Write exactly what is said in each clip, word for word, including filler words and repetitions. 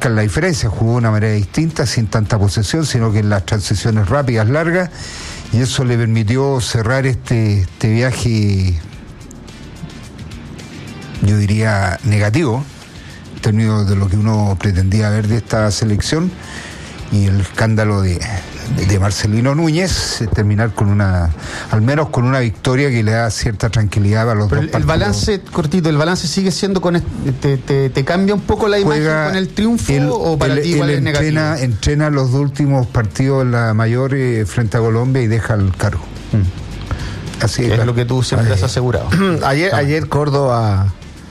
marcan la diferencia. Jugó de una manera distinta, sin tanta posesión, sino que en las transiciones rápidas, largas, y eso le permitió cerrar este, este viaje, yo diría, negativo, en términos de lo que uno pretendía ver de esta selección, y el escándalo de, de, de Marcelino Núñez, eh, terminar con una, al menos con una victoria que le da cierta tranquilidad a los Pero dos el, el balance, cortito, el balance sigue siendo con este, te, te, te cambia un poco la imagen Juega con el triunfo él, o para él, ti igual él es entrena, negativo. entrena los dos últimos partidos en la mayor eh, frente a Colombia y deja el cargo. Mm. Así es claro. lo que tú siempre Ay. has asegurado. ayer, Ah. ayer Córdoba,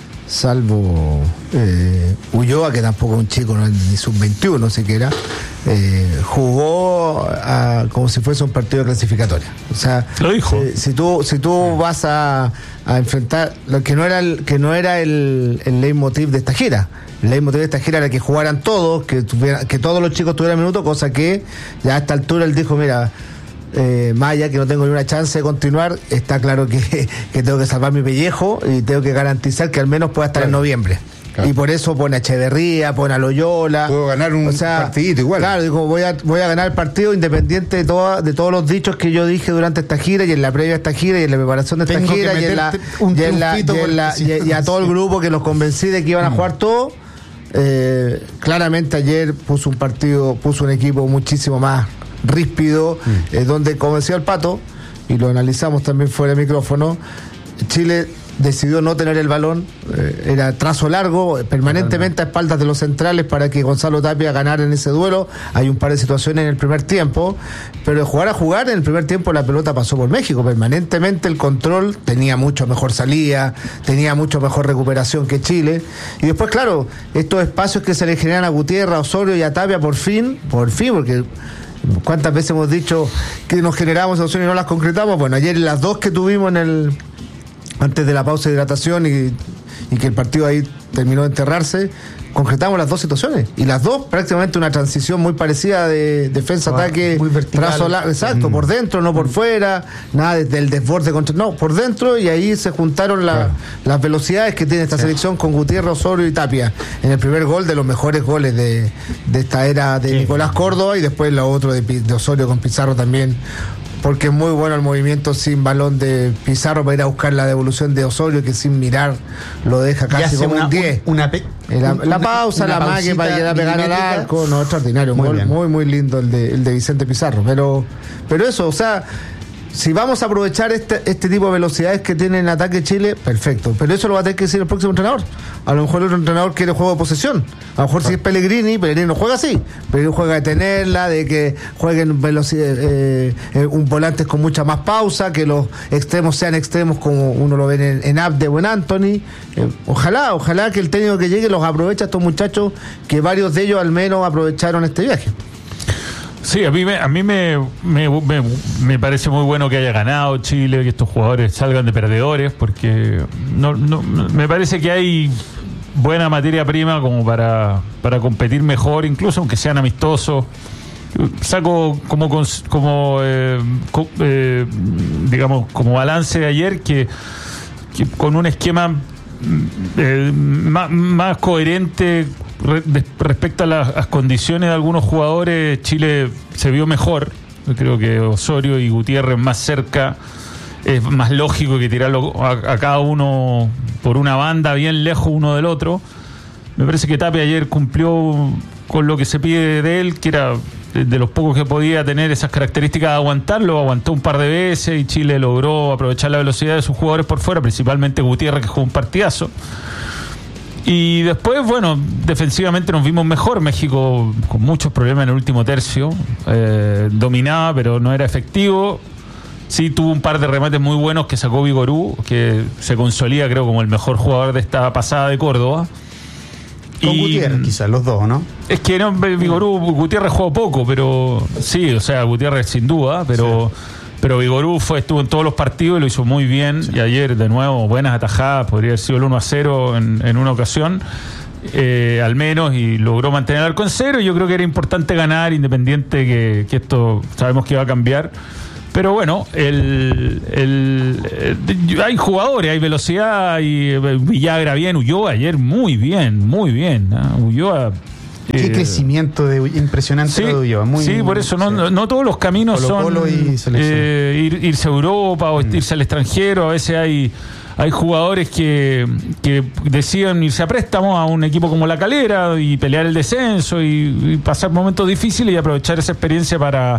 salvo eh, Ulloa, que tampoco es un chico, no, ni sub veintiuno siquiera, eh, jugó a, como si fuese un partido de clasificatoria. O sea, Lo dijo. Si, si tú, si tú vas a, a enfrentar lo que no era el, que no era el, el leitmotiv de esta gira. El leitmotiv de esta gira era que jugaran todos, que tuviera, que todos los chicos tuvieran minutos, cosa que ya a esta altura él dijo, mira, Eh, más allá que no tengo ni una chance de continuar, está claro que, que tengo que salvar mi pellejo y tengo que garantizar que al menos pueda estar claro. en noviembre. Claro. Y por eso pone a Echeverría, pone a Loyola. Puedo ganar un o sea, partidito igual. Claro, digo, voy a, voy a ganar el partido independiente de, toda, de todos los dichos que yo dije durante esta gira y en la previa a esta gira y en la preparación de esta Tengo gira que y, en la, un y, en la, y, triunfito en la, porque y, y a todo el grupo que los convencí de que iban a jugar todo. Eh, claramente ayer puso un partido, puso un equipo muchísimo más ríspido, mm. eh, donde, como decía el Pato, y lo analizamos también fuera de micrófono, Chile decidió no tener el balón, eh, era trazo largo, permanentemente a espaldas de los centrales para que Gonzalo Tapia ganara en ese duelo. Hay un par de situaciones en el primer tiempo, pero de jugar a jugar, en el primer tiempo la pelota pasó por México, permanentemente el control, tenía mucho mejor salida, tenía mucho mejor recuperación que Chile, y después claro, estos espacios que se le generan a Gutiérrez, a Osorio y a Tapia, por fin, por fin, porque ¿cuántas veces hemos dicho que nos generamos opciones y no las concretamos? Bueno, ayer las dos que tuvimos en el antes de la pausa de hidratación y, y que el partido ahí terminó de enterrarse, concretamos las dos situaciones y las dos prácticamente una transición muy parecida de defensa-ataque, muy vertical. trazo largo, exacto, mm. por dentro, no por mm. fuera, nada desde el desborde contra, no, por dentro, y ahí se juntaron la, claro. las velocidades que tiene esta sí. selección con Gutiérrez, Osorio y Tapia en el primer gol, de los mejores goles de, de esta era de sí. Nicolás Córdoba, y después lo otro de, de Osorio con Pizarro también, porque es muy bueno el movimiento sin balón de Pizarro para ir a buscar la devolución de Osorio, que sin mirar lo deja casi como una, un diez. Una, pe- la, una, la pausa, una la magia para llegar a pegar al arco, no, extraordinario, muy, muy, muy, muy lindo el de, el de Vicente Pizarro. Pero, pero eso, o sea, si vamos a aprovechar este, este tipo de velocidades que tiene en ataque Chile, perfecto. Pero eso lo va a tener que decir el próximo entrenador. A lo mejor el otro entrenador quiere juego de posesión. A lo mejor si es Pellegrini, Pellegrini no juega así. Pellegrini juega de tenerla, de que jueguen velocidad, eh, eh, un volantes con mucha más pausa, que los extremos sean extremos como uno lo ve en, en Abde o en Anthony. Eh, ojalá, ojalá que el técnico que llegue los aproveche a estos muchachos, que varios de ellos al menos aprovecharon este viaje. Sí, a mí, me, a mí me, me, me, me parece muy bueno que haya ganado Chile, que estos jugadores salgan de perdedores, porque no, no, me parece que hay buena materia prima como para, para competir mejor, incluso aunque sean amistosos. Saco como, como eh, eh, digamos, como balance de ayer que, que con un esquema eh, más, más coherente respecto a las, las condiciones de algunos jugadores, Chile se vio mejor. Yo creo que Osorio y Gutiérrez más cerca, es más lógico que tirarlo a, a cada uno por una banda bien lejos uno del otro. Me parece que Tapia ayer cumplió con lo que se pide de él, que era de, de los pocos que podía tener esas características de aguantarlo. Aguantó un par de veces y Chile logró aprovechar la velocidad de sus jugadores por fuera, principalmente Gutiérrez, que jugó un partidazo. Y después, bueno, defensivamente nos vimos mejor. México con muchos problemas en el último tercio, eh, dominaba pero no era efectivo. Sí tuvo un par de remates muy buenos que sacó Vigorú, que se consolida creo como el mejor jugador de esta pasada de Córdoba. Con y, Gutiérrez quizás, los dos, ¿no? Es que no, Vigorú, Gutiérrez jugó poco, pero sí, o sea, Gutiérrez sin duda, pero... Sí. Pero Vigorú fue, estuvo en todos los partidos y lo hizo muy bien. Sí. Y ayer, de nuevo, buenas atajadas. Podría haber sido el uno a cero en, en una ocasión, eh, al menos, y logró mantener el arco en cero. Y yo creo que era importante ganar, independiente que, que esto sabemos que va a cambiar. Pero bueno, el, el, el, hay jugadores, hay velocidad. Y Villagra bien, Ulloa ayer muy bien, muy bien. ¿eh? Ulloa Qué Eh, crecimiento de, impresionante Sí, lo de Ulloa. Muy, sí, por eso no, sí. no, no todos los caminos Colo-Colo son y selección. eh, ir- irse a Europa o Mm. irse al extranjero. A veces hay, hay jugadores que, que deciden irse a préstamo a un equipo como La Calera y pelear el descenso y, y pasar momentos difíciles y aprovechar esa experiencia para,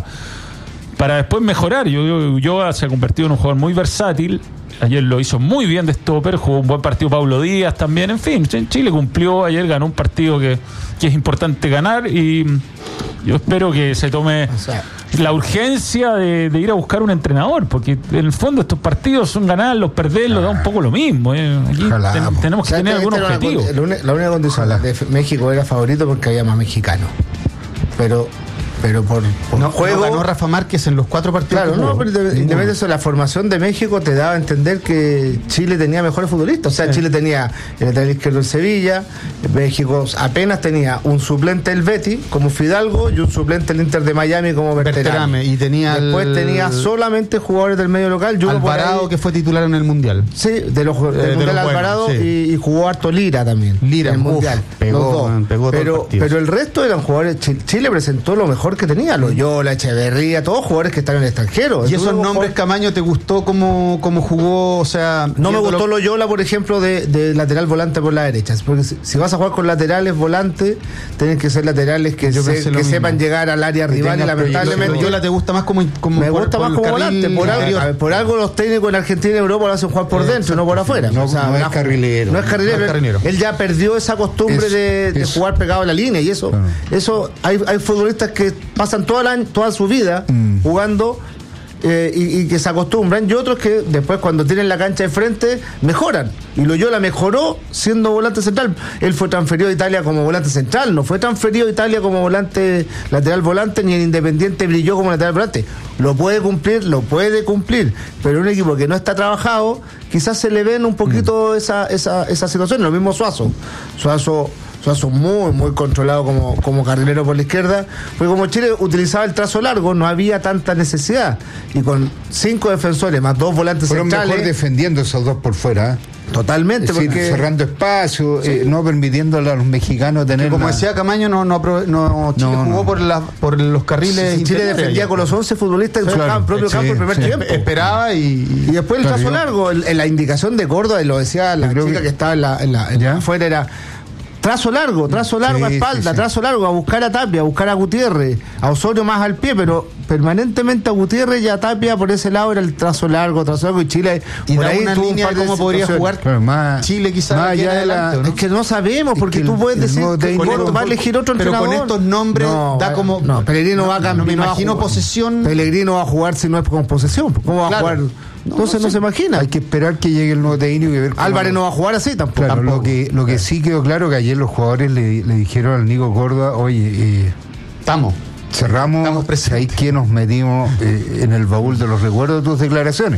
para después mejorar. Yo, yo, Ulloa se ha convertido en un jugador muy versátil. Ayer lo hizo muy bien de stopper, jugó un buen partido Pablo Díaz también. En fin, Chile cumplió, ayer ganó un partido que, que es importante ganar y yo espero que se tome O sea, la urgencia de, de ir a buscar un entrenador, porque en el fondo estos partidos son ganarlos, perderlos, da un poco lo mismo. eh. Aquí Ojalá, ten- po. tenemos que o sea, tener esta- algún esta era objetivo. una con- la uni- La única condición Ojalá. de F- México era favorito porque había más mexicanos. Pero, pero por, por No, juego. no ganó Rafa Márquez en los cuatro partidos. Claro, que no, jugó. pero de- independientemente de eso, la formación de México te daba a entender que Chile tenía mejores futbolistas. O sea, Chile tenía el lateral izquierdo en Sevilla, México apenas tenía un suplente el Betis como Fidalgo y un suplente el Inter de Miami como Berterame. Berterame, y tenía Después el- tenía solamente jugadores del medio local. y uno por Alvarado, ahí- que fue titular en el Mundial. Sí, de los, del Eh, de Mundial los buenos, Alvarado sí. y, y jugó harto Lira también. Lira, en el uf, Mundial. pegó, los dos. man, pegó todo el pero, partido. pero el resto eran jugadores. Chile, Chile presentó lo mejor que tenía. Loyola, Echeverría, todos jugadores que están en el extranjero. ¿Y esos Entonces, nombres, jugadores- Camaño, te gustó cómo, cómo jugó? O sea, No me viéndolo- gustó Loyola, por ejemplo, de, de lateral volante por la derecha. Porque si, si vas a jugar con laterales volantes, tienen que ser laterales que, Yo se- pensé lo que mismo. sepan llegar al área Que rival y tengan lamentablemente. Loyola te gusta más como, como Me por- gusta por más el como carril volante, por algo, interior. a ver, por algo los técnicos en Argentina y Europa lo hacen jugar por dentro, no por afuera. No- no es la- carrilero. No es carrilero. No es carrilero. Él ya perdió esa costumbre Eso, de, de eso. jugar pegado a la línea y eso, Claro. eso hay, hay futbolistas que pasan toda, la, toda su vida Mm. jugando eh, y, y que se acostumbran, y otros que después cuando tienen la cancha de frente mejoran. Y Loyola mejoró siendo volante central. Él fue transferido a Italia como volante central, no fue transferido a Italia como volante lateral volante, ni en Independiente brilló como lateral volante. Lo puede cumplir, lo puede cumplir, pero un equipo que no está trabajado, quizás se le ven un poquito esa, esa, esa situación. Lo mismo Suazo. Suazo Suazo muy, muy controlado como, como carrilero por la izquierda, porque como Chile utilizaba el trazo largo, no había tanta necesidad. Y con cinco defensores más dos volantes Fueron mejor centrales, defendiendo esos dos por fuera. ¿eh? totalmente, Es decir, porque cerrando espacio, eh, no permitiéndole a los mexicanos tener. Que como una- decía Camaño, no, no, apro- no Chile No, jugó no. por, la, por los carriles. si Chile interiores defendía allá. con los once futbolistas en su Claro, campo, propio sí, campo el primer sí. tiempo. Esperaba y. Y después el Claro, trazo yo- largo, el- en la indicación de Córdoba, y lo decía la Yo creo chica que- que, estaba en la, en la- en ¿Ya? afuera, era trazo largo, trazo largo a Sí, espalda, sí, sí. trazo largo a buscar a Tapia, a buscar a Gutiérrez, a Osorio más al pie, pero permanentemente a Gutiérrez y a Tapia por ese lado era el trazo largo, trazo largo, y Chile Y por da ahí una tuvo un línea par de de cómo podría situaciones. jugar Claro, más, Chile quizá más de aquí allá en de la. adelante, ¿o no? Es que no sabemos, Es porque que tú el- puedes el decir nuevo que técnico- con esto va a elegir otro Pero entrenador. con estos nombres No, da va- como. No, Pellegrino va a cambiar. No me no va a imagino jugar. posesión. Pellegrino va a jugar si no es con posesión. ¿Cómo va Claro. a jugar? Entonces no, se imagina. Hay que esperar que llegue el nuevo técnico y ver cómo- Álvarez no va a jugar así tampoco. Claro, tampoco. lo que, lo que sí quedó claro que ayer los jugadores le, le dijeron al Nico Córdoba, oye, eh, Estamos. cerramos, Estamos presentes. ahí que nos metimos eh, en el baúl de los recuerdos de tus declaraciones.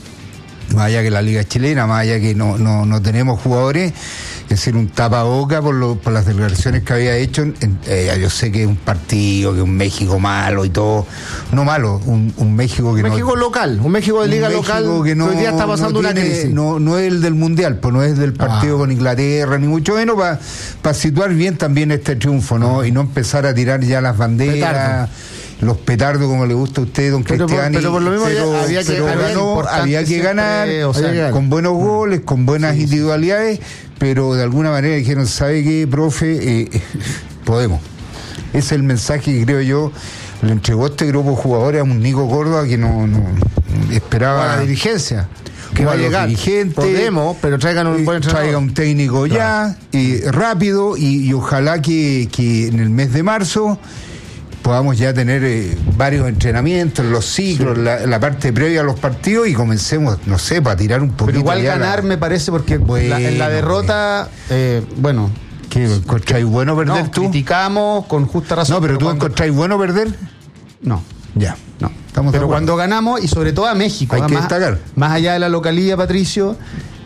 Más allá que la Liga Chilena, más allá que no, no, no tenemos jugadores, es decir, un tapaboca por, lo, por las declaraciones que había hecho. En, eh, yo sé que es un partido, que es un México malo y todo, no malo, un, un México que Un no... México local, un México de un liga México local que no, hoy día está pasando no una tiene- crisis. No, no es el del Mundial, pues no es del partido Ah. con Inglaterra, ni mucho menos, para situar bien también este triunfo, ¿no? Y no empezar a tirar ya las banderas, Petardo. los petardos como le gusta a usted, don Pero por- Cristiani. pero por lo mismo pero- había que- pero había ganó, importante había que siempre, ganar, o sea, había que- con buenos goles, con buenas individualidades, pero de alguna manera dijeron, ¿sabe qué, profe? Eh, podemos. Ese es el mensaje que creo yo le entregó este grupo de jugadores a un Nico Córdoba que no, no esperaba. Para la dirigencia. Que O va a a los llegar. dirigentes, Podemos, pero traigan un buen entrenador. traiga un técnico ya, y rápido, y, y ojalá que, que en el mes de marzo podamos ya tener eh, varios entrenamientos, los ciclos, la, la parte previa a los partidos, y comencemos, no sé, para tirar un poquito. Pero igual ya ganar la- me parece porque Bueno, la- en la derrota, eh, bueno, ¿Qué, encontráis bueno perder no, tú? criticamos con justa razón. No, pero tú cuando- encontráis bueno perder. No, Ya, no. Estamos de pero acuerdo. cuando ganamos, y sobre todo a México, Hay ¿ah? que más, destacar. más allá de la localía, Patricio,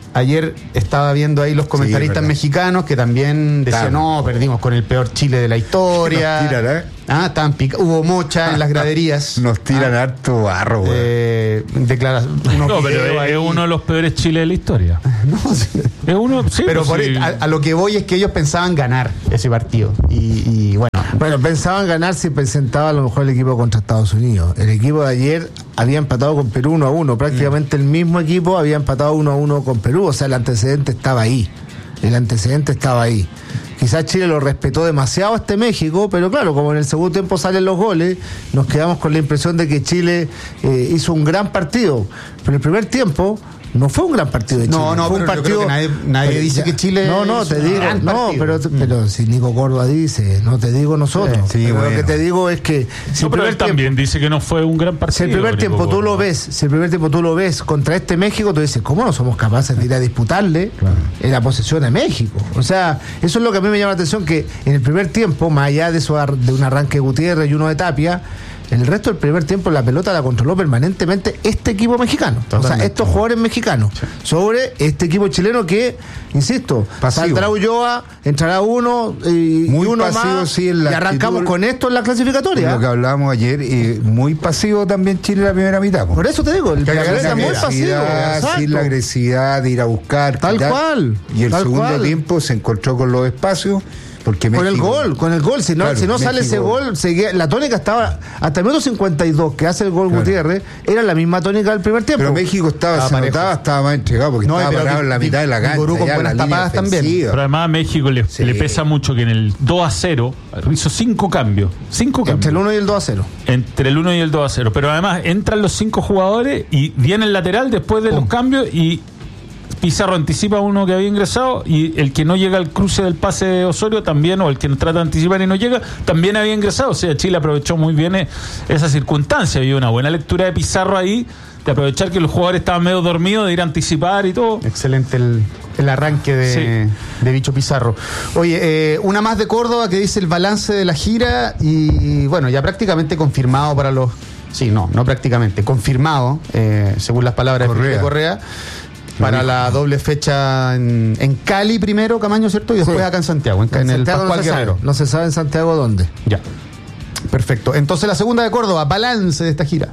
ayer estaba viendo ahí los comentaristas Sí, mexicanos que también decían, Claro. no, perdimos con el peor Chile de la historia. Nos tiran, ¿eh? Ah, estaban pica- hubo mocha en las graderías. Nos tiran Ah, harto barro, güey. eh, declara- unos No, pero videos es, ahí. es uno de los peores Chile de la historia. No, sí. Es uno, sí, Pero pues por sí. a, a lo que voy es que ellos pensaban ganar ese partido. Y, y bueno, Bueno, pensaban ganar si presentaba a lo mejor el equipo contra Estados Unidos. El equipo de ayer había empatado con Perú uno a uno. Prácticamente el mismo equipo había empatado uno a uno con Perú. O sea, el antecedente estaba ahí. El antecedente estaba ahí. Quizás Chile lo respetó demasiado a este México, pero claro, como en el segundo tiempo salen los goles, nos quedamos con la impresión de que Chile eh, hizo un gran partido. Pero el primer tiempo no fue un gran partido de Chile. No, no, fue un pero yo creo que nadie- nadie pero dice ya- que Chile No, no, es te un digo, gran no, partido. pero, Mm. pero si Nico Córdoba dice, no te digo nosotros. Sí, Pero bueno. Lo que te digo es que si No, el pero primer él también tiempo, dice que no fue un gran partido. si el primer Nico tiempo tú Córdoba. lo ves, si el primer tiempo tú lo ves contra este México, tú dices, ¿cómo no somos capaces de ir a disputarle en la posesión de México? O sea, eso es lo que a mí me llama la atención, que en el primer tiempo, más allá de eso de un arranque de Gutiérrez y uno de Tapia, en el resto del primer tiempo la pelota la controló permanentemente este equipo mexicano. O sea, Totalmente. estos jugadores mexicanos sobre este equipo chileno que, insisto, Pasivo. saldrá Ulloa, entrará uno y, Muy y uno pasivo, más sí, en la y arrancamos actitud- con esto en la clasificatoria. Lo que hablábamos ayer, eh, muy pasivo también Chile en la primera mitad. po. Por eso te digo, el Que la sin pelota la es muy pasivo. agresividad, exacto. sin la agresividad de ir a buscar. Tal quitar. cual, Y el tal segundo cual. tiempo se encontró con los espacios. Porque Con el México- gol, con el gol. Si no, Claro, si no sale ese México- gol, seguía- la tónica estaba hasta el minuto cincuenta y dos que hace el gol Claro. Gutiérrez, era la misma tónica del primer tiempo. Pero México estaba, Estaba se parejo. notaba, estaba más entregado porque No, estaba pero parado Vi- en la Vi- mitad de la cancha. Vigorú con ya, buenas la línea tapadas también. ofensiva. Pero además a México le, Sí. le pesa mucho que en el dos a cero hizo cinco cambios. Cinco cambios. Entre el uno y el dos a cero. Entre el uno y el dos a cero. Pero además entran los cinco jugadores y viene el lateral después de los cambios y Pizarro anticipa a uno que había ingresado y el que no llega al cruce del pase de Osorio también, o el que trata de anticipar y no llega, también había ingresado. O sea, Chile aprovechó muy bien eh, esa circunstancia. Había una buena lectura de Pizarro ahí, de aprovechar que los jugadores estaban medio dormidos, de ir a anticipar y todo. excelente el, el arranque de, de Bicho Pizarro. Oye, eh, una más de Córdoba que dice el balance de la gira y, bueno, ya prácticamente confirmado para los... Sí, no, no prácticamente, confirmado, eh, según las palabras Correa. de Felipe Correa, para la doble fecha en, en Cali primero, Camaño, ¿cierto? Y después Sí. acá en Santiago, en, en el Santiago Pascual no se sabe. Guerrero. No se sabe en Santiago dónde. Ya. Perfecto. Entonces la segunda de Córdoba, balance de esta gira.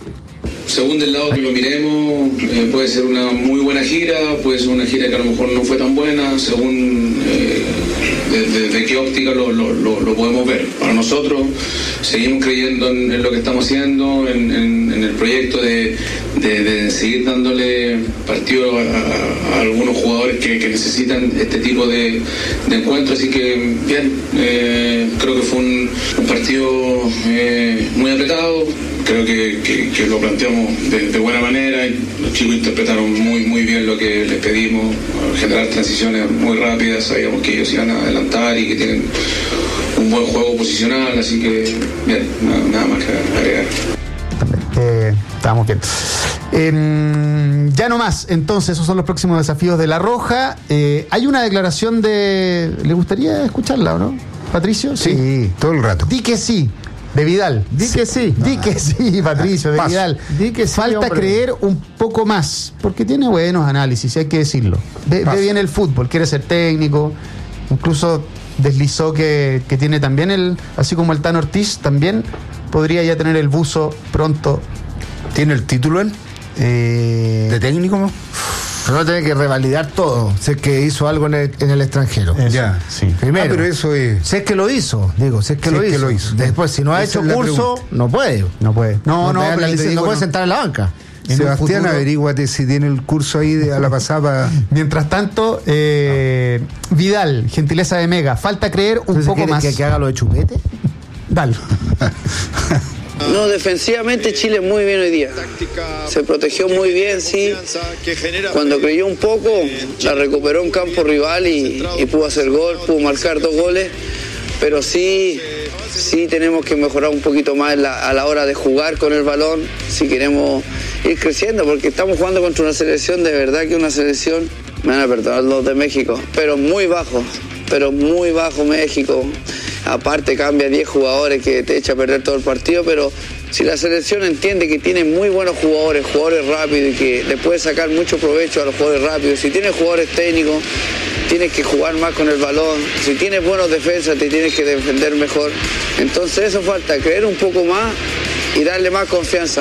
Según del lado que lo miremos, eh, puede ser una muy buena gira, puede ser una gira que a lo mejor no fue tan buena, según eh, de, de- de qué óptica lo, lo- lo- lo podemos ver. Para nosotros, seguimos creyendo en, en lo que estamos haciendo, en, en- en el proyecto de, de- de seguir dándole partido a, a- a algunos jugadores que, que necesitan este tipo de, de encuentros. Así que, bien, eh, creo que fue un, un partido eh, muy apretado. Creo que, que- que lo planteamos de, de buena manera. Los chicos interpretaron muy muy bien lo que les pedimos, generar transiciones muy rápidas. Sabíamos que ellos iban a adelantar y que tienen un buen juego posicional, así que bien, nada, nada más que agregar. Eh, estábamos bien. Eh, ya no más, entonces esos son los próximos desafíos de La Roja. Eh, hay una declaración de... ¿Le gustaría escucharla o no? Patricio, Sí, todo el rato. Di que sí, de Vidal. Di que sí. Di que sí, Patricio, de Paso. Vidal. Di que sí, Falta hombre. creer un poco más, porque tiene buenos análisis, hay que decirlo. Ve, ve Paso. bien el fútbol, quiere ser técnico, incluso deslizó que, que tiene también el, así como el Tan Ortiz, también podría ya tener el buzo pronto. ¿Tiene el título él? Eh, ¿De técnico? ¿No? Pero no tiene que revalidar todo. Sé que hizo algo en el, en el extranjero. Eso, Ya. sí. Primero. Ah, pero eso es... Si es que lo hizo, digo, si es que, Si lo, es que hizo. lo hizo. Después, si no ha Esa hecho es la curso, pregunta. no puede. No puede. No, no, te da pero la yo te licencia, digo, no puede no. sentar en la banca. En un Sebastián, futuro- averíguate si tiene el curso ahí de, a la pasada. Mientras tanto, eh, Vidal, gentileza de Mega, falta creer un Entonces, poco ¿quiere más. Que, que haga lo de Chupete? Dale. No, defensivamente Chile muy bien hoy día. Se protegió muy bien, sí. Cuando creyó un poco, la recuperó en campo rival y, y pudo hacer gol, pudo marcar dos goles. Pero sí, sí tenemos que mejorar un poquito más la- a la hora de jugar con el balón, si queremos ir creciendo, porque estamos jugando contra una selección, de verdad que una selección, me van a perdonar los de México, pero muy bajo, pero muy bajo México. Aparte cambia diez jugadores que te echa a perder todo el partido, pero Si la selección entiende que tiene muy buenos jugadores, jugadores rápidos y que le puede sacar mucho provecho a los jugadores rápidos, si tienes jugadores técnicos, tienes que jugar más con el balón, si tienes buenos defensas, te tienes que defender mejor. Entonces eso falta, creer un poco más y darle más confianza.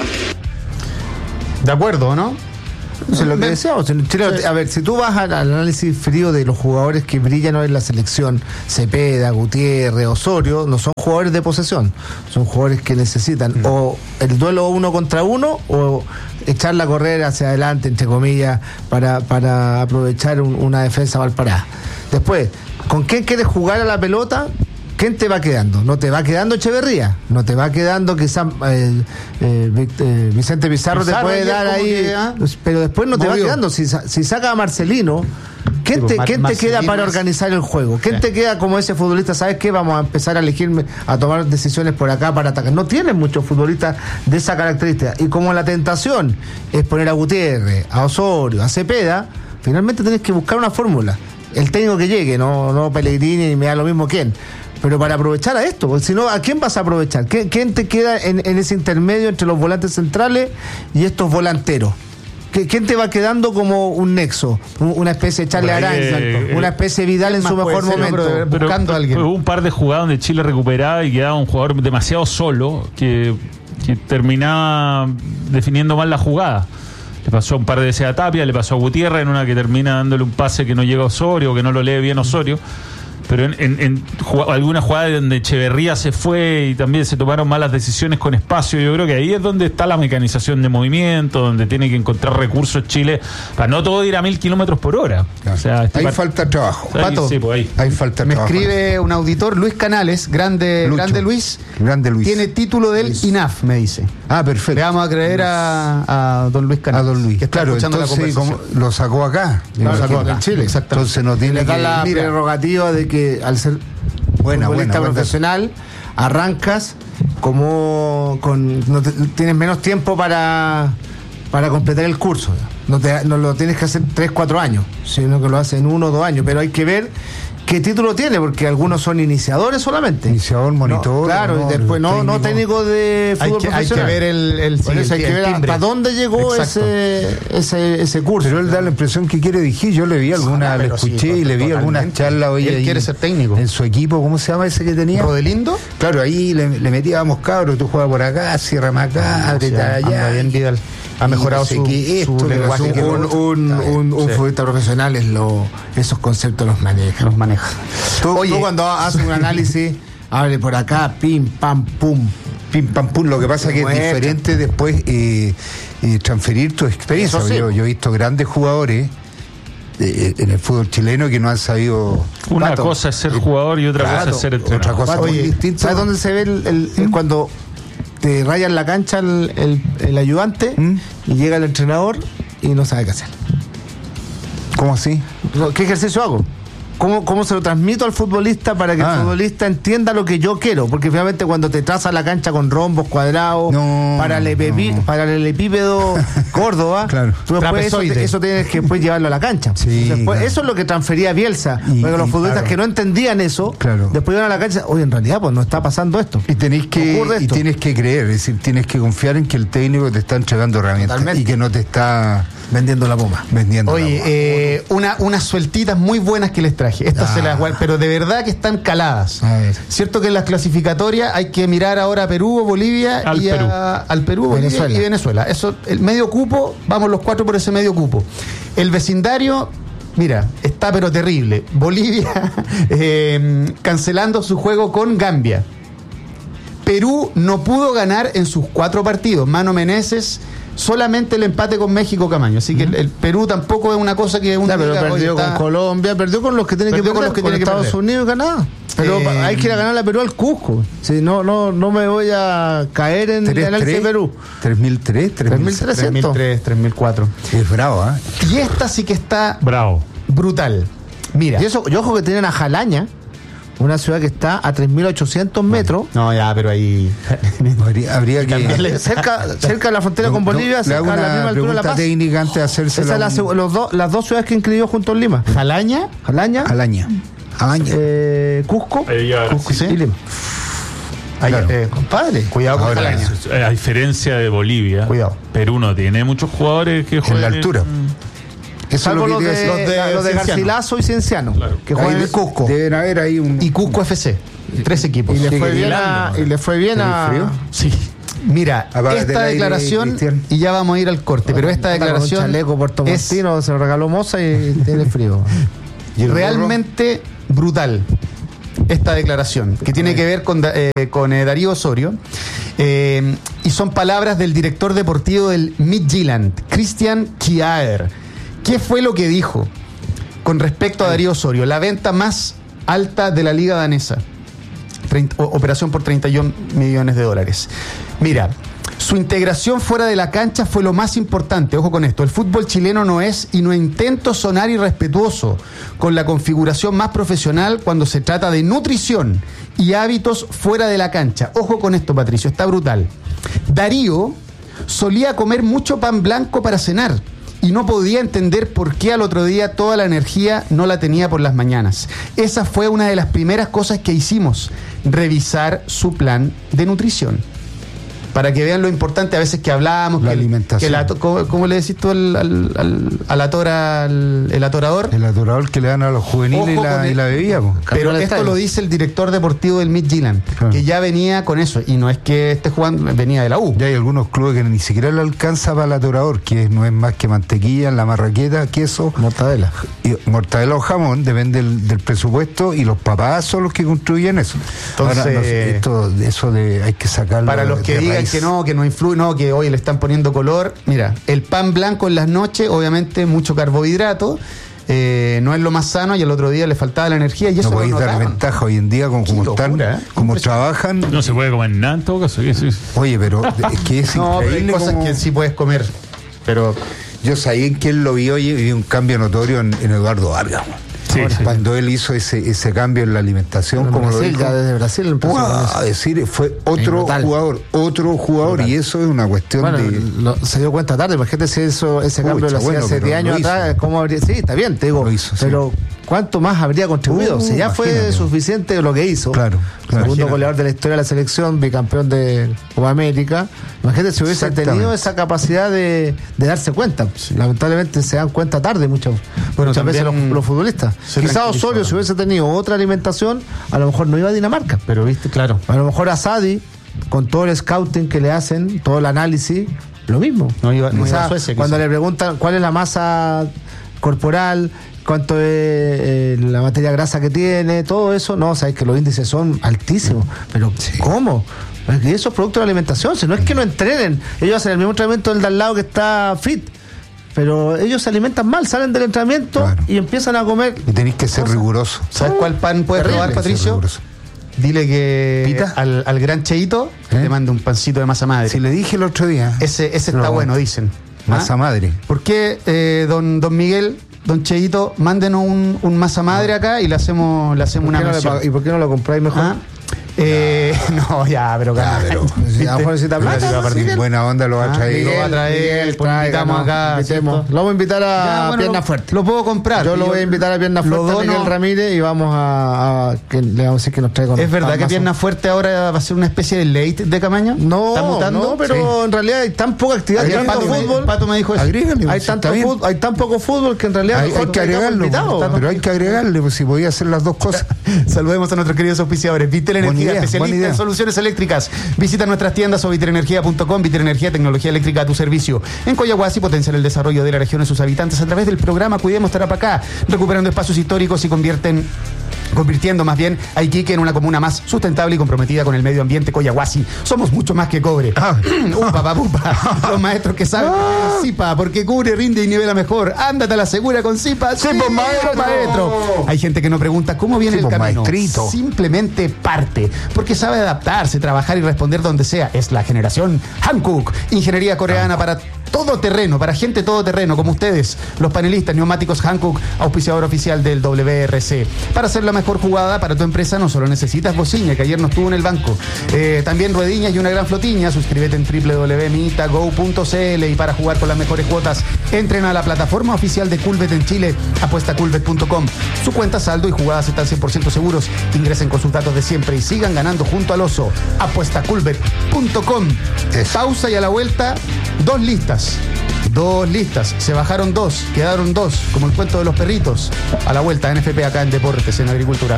De acuerdo, ¿no? Eso es lo que decíamos. A ver, si tú vas al análisis frío de los jugadores que brillan hoy en la selección, Cepeda, Gutiérrez, Osorio, no son jugadores de posesión, son jugadores que necesitan mm. o el duelo uno contra uno o echarla a correr hacia adelante, entre comillas, para, para aprovechar un, una defensa mal parada. Después, ¿con qué quieres jugar a la pelota? ¿Quién te va quedando? No te va quedando Echeverría, no te va quedando quizás eh, eh, eh, Vicente Pizarro, Pizarro te puede dar ahí, que, ¿ah? Pero después no te Movió. va quedando. Si, si saca a Marcelino, ¿quién sí, te, Mar- ¿quién te queda para es... organizar el juego? ¿Quién sí. te queda como ese futbolista? ¿Sabes qué? Vamos a empezar a elegirme, a tomar decisiones por acá para atacar. No tienes muchos futbolistas de esa característica. Y como la tentación es poner a Gutiérrez, a Osorio, a Cepeda, finalmente tenés que buscar una fórmula. El técnico que llegue, no, no Pellegrini, ni me da lo mismo quién. Pero para aprovechar a esto, porque si no, ¿a quién vas a aprovechar? ¿Quién, quién te queda en, en ese intermedio entre los volantes centrales y estos volanteros? ¿Quién te va quedando como un nexo? Una especie de Charles Aranza, eh, una especie de Vidal en su mejor ser, momento, pero, pero, buscando a alguien. Hubo un par de jugadas donde Chile recuperaba y quedaba un jugador demasiado solo que, que terminaba definiendo mal la jugada. Le pasó un par de veces a Tapia, le pasó a Gutiérrez en una que termina dándole un pase que no llega a Osorio, que no lo lee bien Osorio. Pero en, en, en jug- alguna jugada donde Echeverría se fue y también se tomaron malas decisiones con espacio, yo creo que ahí es donde está la mecanización de movimiento, donde tiene que encontrar recursos Chile para no todo ir a mil kilómetros por hora. Claro. O sea, este ahí part- falta trabajo. Ahí, Pato, sí, pues ahí. Ahí falta me trabajo. escribe un auditor, Luis Canales, grande, Lucho. grande Luis. Grande Luis. Tiene título del Luis. I N A F, me dice. Ah, perfecto. Le vamos a creer a, a don Luis A Canales. don Luis. Que está Claro, escuchando la entonces conversación. como lo sacó acá. Lo Lo sacó acá, en Chile. exactamente. Entonces no tiene Le da que... la Mira, prerrogativa de que al ser buena, futbolista buena, profesional arrancas como con no te- tienes menos tiempo para para completar el curso. No, te, no lo tienes que hacer tres, cuatro años, sino que lo haces en uno o dos años. Pero hay que ver qué título tiene, porque algunos son iniciadores solamente. Iniciador, monitor. No, claro, no, y después no, no técnico de Hay fútbol que, hay que profesional. ver el, el, Por sí, eso hay el- que el ver timbre. hasta dónde llegó Exacto. ese, ese ese curso. Pero él da la impresión que quiere dirigir. Yo le vi alguna, Ah, le pero sí, escuché y le vi totalmente. algunas charlas hoy Él ahí quiere ser técnico. en su equipo. ¿Cómo se llama ese que tenía? ¿Rodelindo? Claro, ahí le, le metíamos cabros, tú juegas por acá, cierra más acá, Ah, aprieta sí, anda allá. bien Vidal. Ha Y mejorado no sé su, qué esto, su que lenguaje. no sé qué un, otro. un, Está bien. un, un Sí. futbolista profesional es lo, esos conceptos los maneja. Los maneja. Tú, Oye, tú cuando haces un análisis, abre por acá, pim, pam, pum. Pim pam pum, lo que pasa es que es Muestra. diferente después eh, eh, transferir tu experiencia. Eso sí. Yo, yo he visto grandes jugadores eh, en el fútbol chileno que no han sabido. Una Pato, cosa es ser jugador y otra Claro, cosa es ser entrenador. otra cosa Pato, muy oye, distinta. ¿sabes dónde se ve el, el- el- cuando te rayan la cancha el, el- el ayudante ¿Mm? y llega el entrenador y no sabe qué hacer? ¿Cómo así? ¿Qué ejercicio hago? ¿Cómo, ¿Cómo se lo transmito al futbolista para que Ah. el futbolista entienda lo que yo quiero? Porque finalmente cuando te traza la cancha con rombos, cuadrados, No, para el epipi- no. para el epípedo Córdoba, Claro. tú después eso, Trapezoide. eso tienes que después llevarlo a la cancha. Sí, Entonces, pues, claro. eso es lo que transfería Bielsa. Y- porque los y futbolistas claro. que no entendían eso, Claro. después iban a la cancha, oye, en realidad pues no está pasando esto. Y tenéis que Ocurre y esto. tienes que creer, es decir, tienes que confiar en que el técnico te está entregando herramientas Totalmente. y que no te está Vendiendo la poma. vendiendo. la Oye, boca. eh, una, unas sueltitas muy buenas que les traje. Estas Ah. se las guard- pero de verdad que están caladas. A ver. Cierto que en las clasificatorias hay que mirar ahora a Perú, Bolivia Al y a- Perú. al Perú, Bolivia Venezuela. y Venezuela. Eso, el medio cupo, vamos los cuatro por ese medio cupo. El vecindario, mira, está pero terrible. Bolivia eh, cancelando su juego con Gambia. Perú no pudo ganar en sus cuatro partidos. Mano Meneses, solamente el empate con México Camaño. Así que el, el Perú tampoco es una cosa que uno Ya, pero diga, perdió "Oye, está-". con Colombia, perdió con los que tienen que Perdió perder, con los que con tiene que Estados perder. Unidos y Canadá. Pero Eh, hay que ir a ganar a Perú al Cusco. Si no, no, no me voy a caer en el análisis de Perú. tres mil tres, tres mil tres mil tres mil tres, tres mil cuatro. Es bravo, ¿eh? Y esta sí que está Bravo. brutal. Mira. Y eso, yo ojo que tienen a Jalaña, una ciudad que está a tres mil ochocientos metros, No, ya, pero ahí. Habría, habría que. cerca, cerca de la frontera con No, no, Bolivia, le cerca hago de la una misma altura de La pregunta Paz. técnica antes de hacerse Esas son las, los dos- las dos ciudades que inscribió junto a Lima. Jalaña. Jalaña, Alaña. Alaña. eh, Cusco, Ahí ya, Cusco sí. y Lima. Claro. Eh, compadre, cuidado con Ahora, Calaña. a diferencia de Bolivia, Cuidado. Perú no tiene muchos jugadores que En juegan la altura. Salvo Eso es lo los que de, quería los decir. de, los de Cienciano. Garcilaso y Cienciano, Claro. que juegan Ahí en de- el Cusco. Deben haber ahí un. Y Cusco F C. Tres equipos. Y le Sí, fue que bien a, hilando, y le fue bien ¿Tiene a frío? Sí. Mira, Apágate esta el aire, declaración, Cristian. y ya vamos a ir al corte, pero esta Anda con declaración un chaleco es puertomontino, se lo regaló Moza y tiene frío. ¿Y el realmente brutal. Esta declaración, que tiene que ver con, Da- eh, con eh, Darío Osorio, eh, y son palabras del director deportivo del Midtjylland, Christian Kjaer. ¿Qué fue lo que dijo con respecto a Darío Osorio? La venta más alta de la liga danesa. treinta, o- operación por treinta y un millones de dólares. Mira, su integración fuera de la cancha fue lo más importante. Ojo con esto, el fútbol chileno no es, y no intento sonar irrespetuoso, con la configuración más profesional cuando se trata de nutrición y hábitos fuera de la cancha. Ojo con esto, Patricio, está brutal. Darío solía comer mucho pan blanco para cenar y no podía entender por qué al otro día toda la energía no la tenía por las mañanas. Esa fue una de las primeras cosas que hicimos, revisar su plan de nutrición. Para que vean lo importante a veces que hablamos, La que el- alimentación. que la to- ¿cómo, cómo le decís tú al, al, al, al atora, al- el atorador? El atorador que le dan a los juveniles y Ojo la, con y el- la bebida, po. Pero el esto estadio. lo dice el director deportivo del Midtjylland, Claro. que ya venía con eso, y no es que esté jugando, venía de la U. Ya hay algunos clubes que ni siquiera le alcanza para el atorador, que no es más que mantequilla, la marraqueta, queso, Mortadela. y mortadela o jamón, depende del, del presupuesto, y los papás son los que construyen eso. Entonces, Ahora, no sé, esto, eso de hay que sacarlo. Para los de- que de digan raíz. que no, que no influye, no, que hoy le están poniendo color. Mira, el pan blanco en las noches, obviamente mucho carbohidrato, eh, no es lo más sano, y el otro día le faltaba la energía y eso No lo podéis dar notaban. ventaja hoy en día, como, Qué como locura, están, ¿eh? como Impresionante. trabajan. No se puede comer nada en todo caso. sí, sí. Oye, pero es que es No, pero hay increíble. cosas como- que sí puedes comer, pero Yo sabía en quién lo vi hoy y vi un cambio notorio en, en Eduardo Vargas. Sí, Ahora, sí. cuando él hizo ese, ese cambio en la alimentación, En como lo Brasil, dijo, ya desde Brasil empezó ¡guau! con eso. A decir, fue otro Brutal. jugador, otro jugador, Brutal. y eso es una cuestión Bueno, de. lo- se dio cuenta tarde, imagínate si eso, ese Pucha, cambio lo hacía bueno, hace pero diez lo años hizo. atrás, ¿cómo habría? Sí, está bien, te digo, Lo hizo, sí. pero ¿cuánto más habría contribuido? Uh, si ya fue imagínate. suficiente lo que hizo. Claro, claro. Segundo Imagínate. goleador de la historia de la selección, bicampeón de Copa América. Imagínate si hubiese Exactamente. tenido esa capacidad de, de darse cuenta. Lamentablemente se dan cuenta tarde muchas, Bueno, muchas veces los, también los futbolistas. se Quizás tranquilizó, Osorio, ¿no? si hubiese tenido otra alimentación, a lo mejor no iba a Dinamarca. pero viste, claro. A lo mejor a Sadi, con todo el scouting que le hacen, todo el análisis, lo mismo. No iba- no O sea, iba a Suecia, cuando quizá. le preguntan cuál es la masa corporal, cuánto es eh, la materia grasa que tiene, todo eso, no, sabes que los índices son altísimos. Pero ¿cómo? Es que eso es producto de la alimentación, si no es que no entrenen, ellos hacen el mismo entrenamiento del de al lado que está fit. Pero ellos se alimentan mal, salen del entrenamiento Claro. y empiezan a comer. Y tenéis que ser cosas. riguroso. ¿Sabes cuál pan puedes Terrible. probar, Patricio? Riguroso. Dile que ¿Pita? al, al gran Cheito que ¿Eh? te mande un pancito de masa madre. Si le dije el otro día, Ese, ese está No. bueno, dicen. masa ¿Ah? madre. ¿Por qué, eh, don, don Miguel, don Cheito, mándenos un, un masa madre acá y le hacemos, le hacemos ¿Por una qué no le mención? pag- ¿Y por qué no lo compráis mejor? ¿Ah? Eh, no, ya, pero Ya, carnal, pero- ¿viste? a lo mejor necesita Pero plata, si va a pues, partir Miguel. buena onda, lo va a Ah, traer. Miguel. lo va a traer, pues, invitamos acá, invitemos. ¿cierto? Lo vamos a invitar a Ya, bueno, Pierna lo- Fuerte. Lo puedo comprar. Yo lo voy a invitar a Pierna lo Fuerte a dono. Miguel Ramírez y vamos a, a- que le vamos a decir que nos traiga ¿Es verdad que Pierna Fuerte ahora va a ser una especie de late de Camaño? No, ¿Está mutando? no, pero en realidad hay tan poca actividad, Ayer hay tanto Pato me- fútbol, Pato me dijo eso. Agrégale, hay pues, tanto está bien. fútbol, hay tan poco fútbol que en realidad Hay, mejor hay que traigamos agregarlo, invitados. pues, pero hay que agregarle, pues si podía hacer las dos cosas. Saludemos a nuestros queridos auspiciadores. Vitel Buena Energía, idea, buena especialista idea. en soluciones eléctricas. Visita nuestras tiendas o viterenergia punto com. Viterenergía, tecnología eléctrica a tu servicio. En Coyahuasi, potenciar el desarrollo de la región y sus habitantes a través del programa Cuidemos Tarapacá, recuperando espacios históricos y convierten convirtiendo más bien a Iquique en una comuna más sustentable y comprometida con el medio ambiente. Coyahuasi, somos mucho más que cobre. Ah. Upa, papupa. Los maestros que saben Ah. Zipa, porque cubre, rinde y nivela mejor. Ándate a la segura con Zipa. Sí, pues, maestro. maestro. Hay gente que no pregunta cómo viene Sí, el pues, camino. maestrito. Simplemente parte, porque sabe adaptarse, trabajar y responder donde sea. Es la generación Hankook, ingeniería coreana para todoterreno, para gente todoterreno como ustedes, los panelistas. Neumáticos Hankook, auspiciador oficial del W R C. Para hacer la mejor jugada para tu empresa no solo necesitas bocina, que ayer no estuvo en el banco, eh, también ruedillas y una gran flotiña. Suscríbete en doble u doble u doble u punto mitago punto c l y para jugar con las mejores cuotas, entren a la plataforma oficial de Culbet en Chile, apuesta culbet punto com. Su cuenta, saldo y jugadas están cien por ciento seguros. Ingresen con sus datos de siempre y sigan ganando junto al oso. apuesta culbet punto com. Pausa y a la vuelta, dos listas. Dos listas. Se bajaron dos, quedaron dos, como el cuento de los perritos. A la vuelta, N F P acá en Deportes, en Agricultura.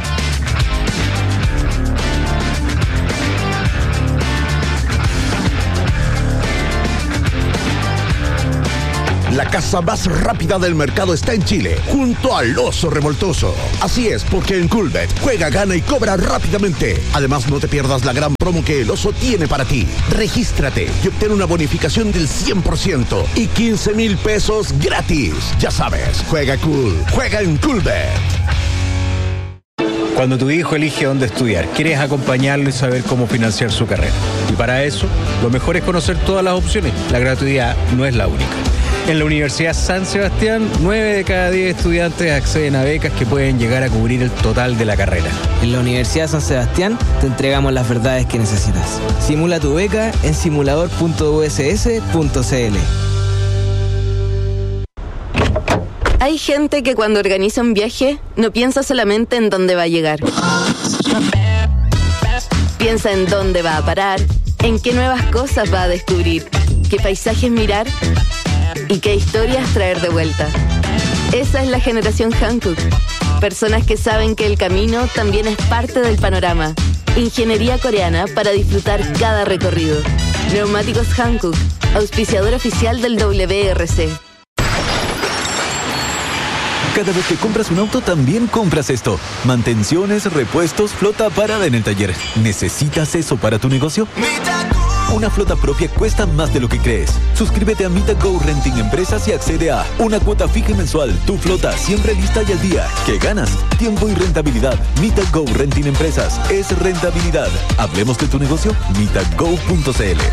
La casa más rápida del mercado está en Chile, junto al Oso Revoltoso. Así es, porque en Culbet juega, gana y cobra rápidamente. Además, no te pierdas la gran promo que el Oso tiene para ti. Regístrate y obtén una bonificación del cien por ciento y quince mil pesos gratis. Ya sabes, juega cool, juega en Culbet. Cuando tu hijo elige dónde estudiar, quieres acompañarlo y saber cómo financiar su carrera. Y para eso, lo mejor es conocer todas las opciones. La gratuidad no es la única. En la Universidad San Sebastián, nueve de cada diez estudiantes acceden a becas que pueden llegar a cubrir el total de la carrera. En la Universidad San Sebastián te entregamos las verdades que necesitas. Simula tu beca en simulador punto u s s punto c l. Hay gente que cuando organiza un viaje no piensa solamente en dónde va a llegar. Piensa en dónde va a parar, en qué nuevas cosas va a descubrir, qué paisajes mirar y qué historias traer de vuelta. Esa es la generación Hankook. Personas que saben que el camino también es parte del panorama. Ingeniería coreana para disfrutar cada recorrido. Neumáticos Hankook, auspiciador oficial del W R C. Cada vez que compras un auto, también compras esto. Mantenciones, repuestos, flota parada en el taller. ¿Necesitas eso para tu negocio? Una flota propia cuesta más de lo que crees. Suscríbete a Mitago Renting Empresas y accede a una cuota fija y mensual. Tu flota siempre lista y al día. ¿Qué ganas? Tiempo y rentabilidad. Mitago Renting Empresas es rentabilidad. Hablemos de tu negocio. mitago punto c l.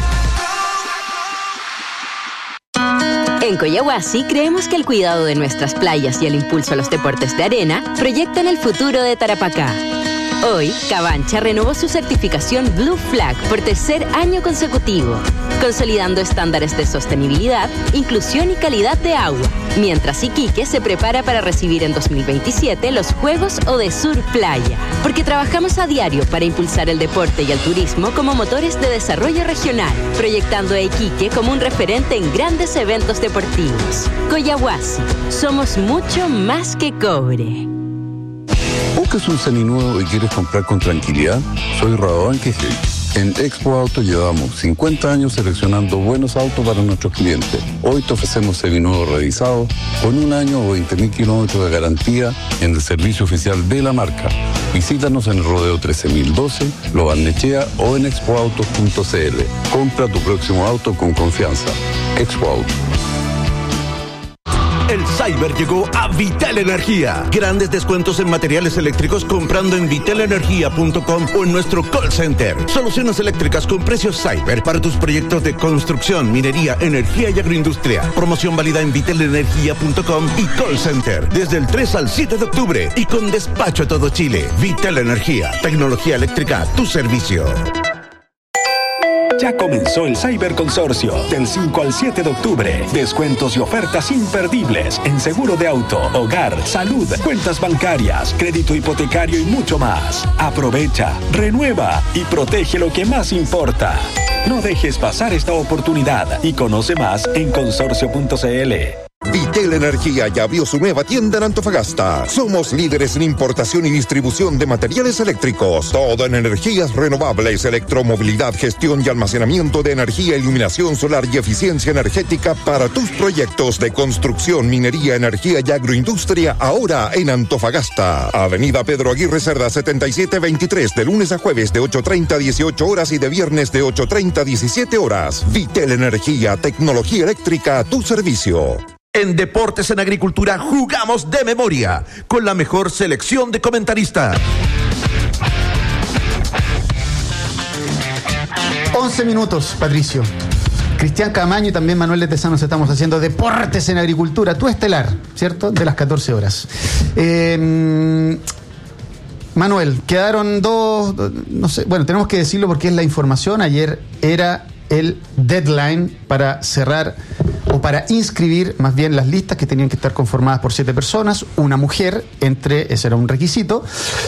En Coyahuasi creemos que el cuidado de nuestras playas y el impulso a los deportes de arena proyectan el futuro de Tarapacá. Hoy, Cabancha renovó su certificación Blue Flag por tercer año consecutivo, consolidando estándares de sostenibilidad, inclusión y calidad de agua, mientras Iquique se prepara para recibir en dos mil veintisiete los Juegos Odesur Playa, porque trabajamos a diario para impulsar el deporte y el turismo como motores de desarrollo regional, proyectando a Iquique como un referente en grandes eventos deportivos. Coyahuasi, somos mucho más que cobre. ¿Buscas un seminuevo y quieres comprar con tranquilidad? Soy Radovan Quejel. En Expo Auto llevamos cincuenta años seleccionando buenos autos para nuestros clientes. Hoy te ofrecemos seminuevos revisados con un año o veinte mil kilómetros de garantía en el servicio oficial de la marca. Visítanos en el Rodeo trece mil doce, Lo Barnechea o en expo autos punto c l. Compra tu próximo auto con confianza. Expo Auto. El Cyber llegó a Vital Energía. Grandes descuentos en materiales eléctricos comprando en vital energía punto com o en nuestro call center. Soluciones eléctricas con precios Cyber para tus proyectos de construcción, minería, energía y agroindustria. Promoción válida en vital energía punto com y call center desde el tres al siete de octubre y con despacho a todo Chile. Vital Energía, tecnología eléctrica a tu servicio. Ya comenzó el Cyber Consorcio del cinco al siete de octubre. Descuentos y ofertas imperdibles en seguro de auto, hogar, salud, cuentas bancarias, crédito hipotecario y mucho más. Aprovecha, renueva y protege lo que más importa. No dejes pasar esta oportunidad y conoce más en consorcio punto c l. Vitel Energía ya abrió su nueva tienda en Antofagasta. Somos líderes en importación y distribución de materiales eléctricos. Todo en energías renovables, electromovilidad, gestión y almacenamiento de energía, iluminación solar y eficiencia energética para tus proyectos de construcción, minería, energía y agroindustria ahora en Antofagasta. Avenida Pedro Aguirre Cerda setenta y siete veintitrés, de lunes a jueves de ocho treinta a dieciocho horas y de viernes de ocho treinta a diecisiete horas. Vitel Energía, tecnología eléctrica a tu servicio. En Deportes en Agricultura jugamos de memoria con la mejor selección de comentaristas. once minutos, Patricio. Cristian Camaño y también Manuel de Tesanos estamos haciendo Deportes en Agricultura, tu estelar, ¿cierto? De las catorce horas. Eh, Manuel, quedaron dos, no sé, bueno, tenemos que decirlo porque es la información. Ayer era el deadline para cerrar o para inscribir más bien las listas que tenían que estar conformadas por siete personas, una mujer, entre, ese era un requisito.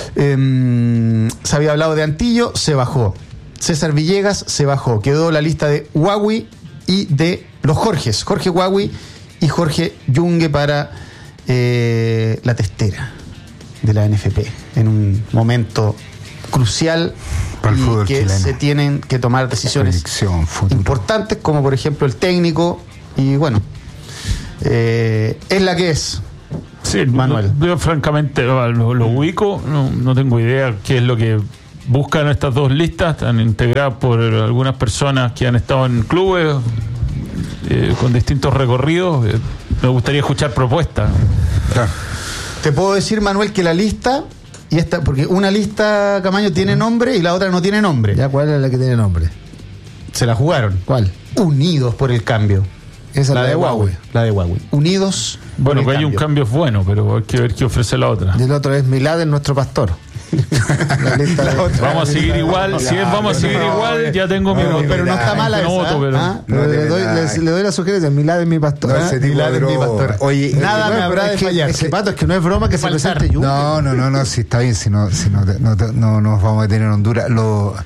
Eh, se había hablado de Antillo, se bajó. César Villegas se bajó. Quedó la lista de Huawei y de los Jorges, Jorge Huawei y Jorge Yungue para eh, la testera de la N F P en un momento crucial para el y fútbol que chileno. Se tienen que tomar decisiones importantes, como por ejemplo el técnico, y bueno, eh, es la que es. Sí, Manuel. Yo, yo francamente lo, lo ubico, no, no tengo idea qué es lo que buscan estas dos listas. Están integradas por algunas personas que han estado en clubes eh, con distintos recorridos. Eh, me gustaría escuchar propuestas. Claro. Te puedo decir, Manuel, que la lista, y esta, porque una lista, Camaño, tiene nombre y la otra no tiene nombre. ¿Ya cuál es la que tiene nombre? Se la jugaron. ¿Cuál? Unidos por el cambio. Esa la es la de Huawei. La de Huawei. Unidos. Bueno, por que el hay un cambio es bueno, pero hay que ver qué ofrece la otra. Y el otro es Milad, nuestro pastor. La lista la de... Vamos a seguir igual. Si es vamos a seguir no, igual, ya tengo mi voto. Pero no está mala esa. Voto, pero... ¿Ah? pero le, doy, le, le doy la sugerencia. Milad es mi pastor. No, ese tipo Milad de es mi pastor. Oye, nada me habrá de fallar. Es que, Pato, es que no es broma que se presente Yungue. No, no, no, no, si está bien, si no, si no, no, no nos vamos a tener en Honduras. Lo,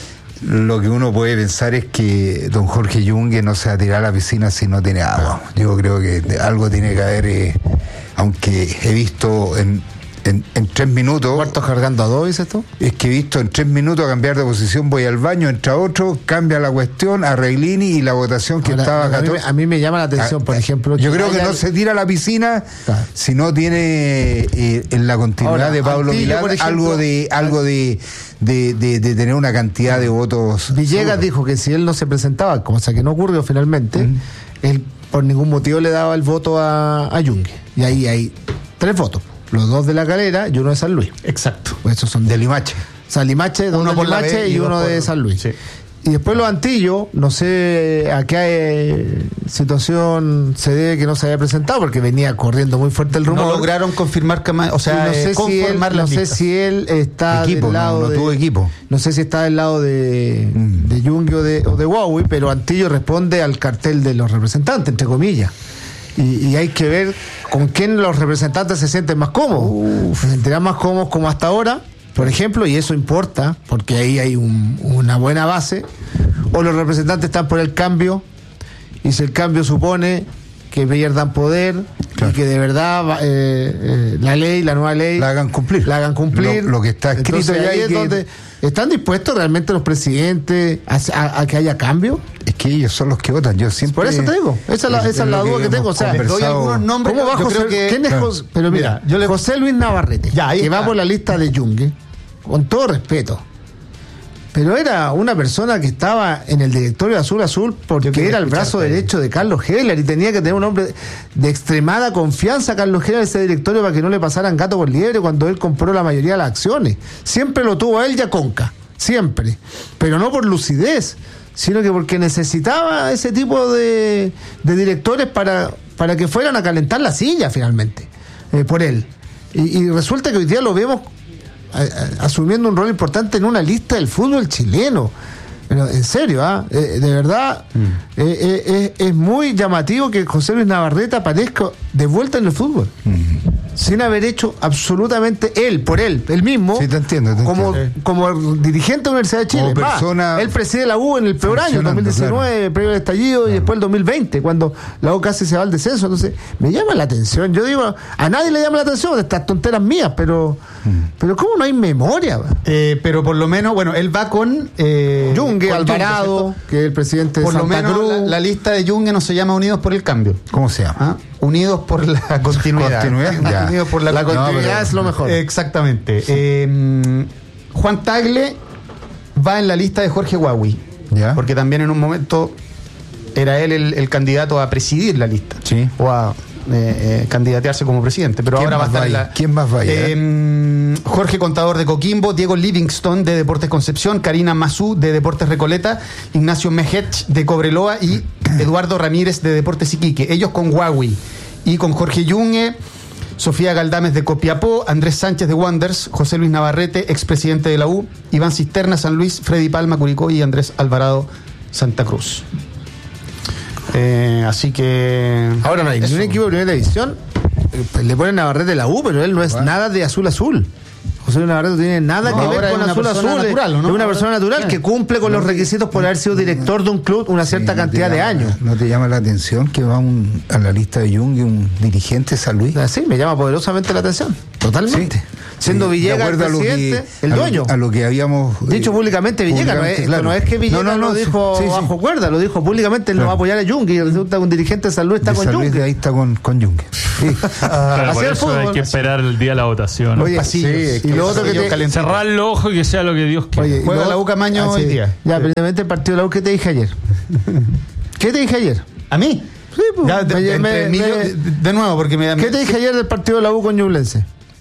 lo que uno puede pensar es que don Jorge Yungue no se va a tirar a la piscina si no tiene agua. Yo creo que algo tiene que haber, eh, aunque he visto en En, en tres minutos. ¿Cuartos cargando a dos, dices tú? Es que he visto en tres minutos cambiar de posición, voy al baño, entra otro, cambia la cuestión, Arreglini y la votación que Ahora, estaba a, mí, a mí me llama la atención, por ejemplo. Yo que creo que haya... no se tira a la piscina claro. si no tiene eh, en la continuidad Ahora, de Pablo Milad algo de algo de, de, de, de tener una cantidad de votos. Villegas seguro. dijo que si él no se presentaba, cosa que no ocurrió finalmente, mm. él por ningún motivo le daba el voto a, a Yungue. Y ahí hay tres votos. Los dos de La Calera y uno de San Luis. Exacto. Pues esos son de Limache. O sea, Limache, uno por Limache y, y uno de San Luis. Sí. Y después los Antillos, no sé a qué eh, situación se debe que no se haya presentado, porque venía corriendo muy fuerte el rumor. No lograron confirmar, o sea, no sé, eh, si él, no sé si él está equipo, del lado no, no de, tuvo equipo. No sé si está del lado de, mm. de Yungue o de, o de Huawei, pero Antillo responde al cartel de los representantes, entre comillas. Y, y hay que ver con quién los representantes se sienten más cómodos. Uf. Se sentirán más cómodos como hasta ahora, por ejemplo, y eso importa, porque ahí hay un, una buena base. O los representantes están por el cambio, y si el cambio supone que pierdan poder, claro. y que de verdad eh, eh, la ley, la nueva ley, la hagan cumplir. La hagan cumplir. Lo, lo que está escrito. Entonces, ya ahí es que... donde ¿están dispuestos realmente los presidentes a, a, a que haya cambio? Es que ellos son los que votan. Yo siempre. Por eso te digo. Esa es la, esa es la duda que, que tengo. O sea, doy algunos nombres. ¿Cómo va José? Que, ¿Quién es claro. José? Pero mira, mira, yo le... José Luis Navarrete, ya, que está. Va por la lista de Yungue, con todo respeto. Pero era una persona que estaba en el directorio de Azul Azul porque era el brazo derecho de Carlos Heller y tenía que tener un hombre de extremada confianza, Carlos Heller, en ese directorio para que no le pasaran gato por liebre cuando él compró la mayoría de las acciones. Siempre lo tuvo a él y a Conca, siempre. Pero no por lucidez, sino que porque necesitaba ese tipo de, de directores para, para que fueran a calentar la silla finalmente, eh, por él. Y, y resulta que hoy día lo vemos asumiendo un rol importante en una lista del fútbol chileno. Pero en serio, ¿ah? eh, de verdad, mm. eh, eh, es muy llamativo que José Luis Navarrete aparezca de vuelta en el fútbol, mm. sin haber hecho absolutamente él, por él, él mismo, sí, te entiendo, te como, entiendo. como dirigente de la Universidad de Chile. Como persona Va, él preside la U en el peor año, dos mil diecinueve, claro. previo al estallido, claro. y después el dos mil veinte, cuando la U casi se va al descenso. Entonces, me llama la atención. Yo digo, a nadie le llama la atención de estas tonteras mías, pero, mm. pero ¿cómo no hay memoria? Eh, pero por lo menos, bueno, él va con eh, Yungue, Alvarado, Yungue, que es el presidente por de Santa lo menos Cruz. La, la lista de Yungue no se llama Unidos por el Cambio. ¿Cómo se llama? ¿Ah? Unidos por la continuidad. Continuidad, Unidos por la, la continuidad no, pero, es lo mejor. Exactamente. Sí. Eh, Juan Tagle va en la lista de Jorge Huawei, ¿ya? Porque también en un momento era él el, el candidato a presidir la lista, sí. o a eh, eh, candidatearse como presidente, pero ahora va a estar en la... ¿Quién más vaya? Eh, Jorge Contador de Coquimbo, Diego Livingston de Deportes Concepción, Karina Mazú de Deportes Recoleta, Ignacio Mejech de Cobreloa y Eduardo Ramírez de Deportes Iquique. Ellos con Huawei y con Jorge Yungue, Sofía Galdames de Copiapó, Andrés Sánchez de Wanderers, José Luis Navarrete, expresidente de la U, Iván Cisterna, San Luis, Freddy Palma, Curicó y Andrés Alvarado, Santa Cruz. Eh, así que... Ahora no hay ni un equipo de primera división. Eh, le ponen Navarrete de la U, pero él no es bueno. nada de azul azul. José Luis Navarrete no tiene nada no, que ver con azul azul. Natural, ¿no? Es una persona natural sí. que cumple con los requisitos por haber sido director de un club una cierta sí, no cantidad llama, de años. ¿No te llama la atención que va un, a la lista de Jung un dirigente de San Luis? Sí, me llama poderosamente la atención. Totalmente. Sí. Siendo sí, Villegas el presidente, que, el dueño. A lo, a lo que habíamos dicho públicamente Villegas, públicamente, no, es, claro. no es que Villegas no, no, no, lo dijo sí, sí, bajo sí. cuerda, lo dijo públicamente, él claro. no va a apoyar a Jung y resulta que un dirigente de San Luis está de con Jung. Ahí está con, con Jung. Sí. Claro, por eso hay que esperar el día de la votación. Oye, sí, y lo otro que te cerrar los ojos y que sea lo que Dios quiera. Oye, juega la U Camaño ah, hoy sí. día. Ya, primeramente el partido de la U, ¿qué te dije ayer? ¿Qué te dije ayer? ¿A mí? Sí, pues. Ya, de, me, me, me, de, de nuevo, porque me da... ¿Qué te dije ayer del partido de la U con Ñublense?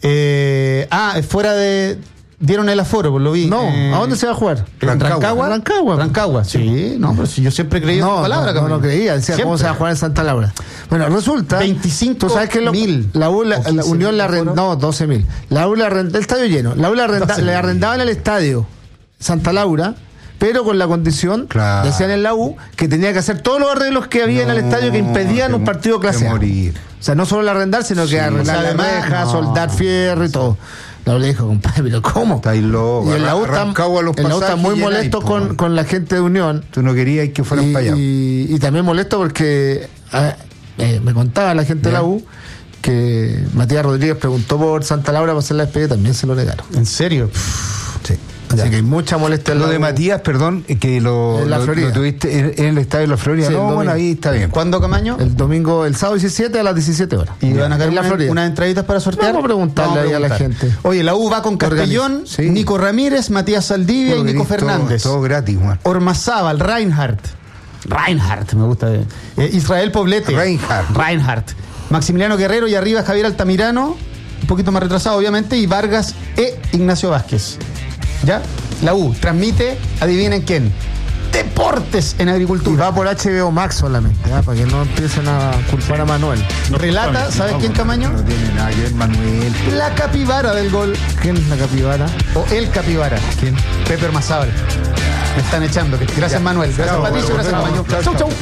Eh, ah, fuera de... Dieron el aforo, pues lo vi. No, eh, ¿a dónde se va a jugar? Rancagua. Rancagua. Rancagua, sí. No, pero si yo siempre creí no, en tu palabra. No, no, no creía. Decía, ¿cómo se va a jugar en Santa Laura? Bueno, resulta... veinticinco ¿tú sabes que lo, mil. La U, la, la Unión la arrendó... No, doce mil. La U le arrendó... El estadio lleno. La U le, arrenda, le arrendaban el estadio Santa Laura, pero con la condición, claro. decían en la U, que tenía que hacer todos los arreglos que había no, en el estadio que impedían que, un partido clase A. O sea, no solo el arrendar, sino sí, que arreglar la reja, no. soldar fierro y todo. La U le dijo, compadre, pero ¿cómo? Está ahí loco. Y el la U está muy molesto ahí, con, con la gente de Unión. Tú no querías que fueran y, para allá. Y, y también molesto porque a, eh, me contaba la gente ¿Ya? de la U que Matías Rodríguez preguntó por Santa Laura para hacer la despedida, también se lo negaron. ¿En serio? Sí. Así ya. que hay mucha molestia. Lo de Matías, perdón, que lo, en la lo, lo tuviste en, en el estadio de la Florida. Sí, no, bueno, ahí está bien. ¿Cuándo, Camaño? El domingo, el sábado diecisiete a las diecisiete horas. ¿Y van a caer unas una entraditas para sortear? Vamos a preguntarle ahí a la gente. Oye, la U va con Castellón, sí. Nico Ramírez, Matías Saldivia todo y Nico Fernández. Todo, todo gratis, Juan. Ormazábal, Reinhardt. Reinhardt, me gusta. Eh, Israel Poblete. Reinhardt. Reinhardt. Maximiliano Guerrero y arriba Javier Altamirano, un poquito más retrasado, obviamente, y Vargas e Ignacio Vázquez. ¿Ya? La U transmite, adivinen quién. Deportes en Agricultura. Y va por H B O Max solamente, ¿ya? Para que no empiecen a culpar a Manuel. No, relata, ¿sabes no, quién, Camaño? No tiene nada que ver, Manuel. La capibara del gol. ¿Quién es la capibara? O el capibara. ¿Quién? Pepe Ormazábal. Me están echando. Gracias, ya. Manuel. Gracias, Patricio. Gracias, Camaño. Chau, chau.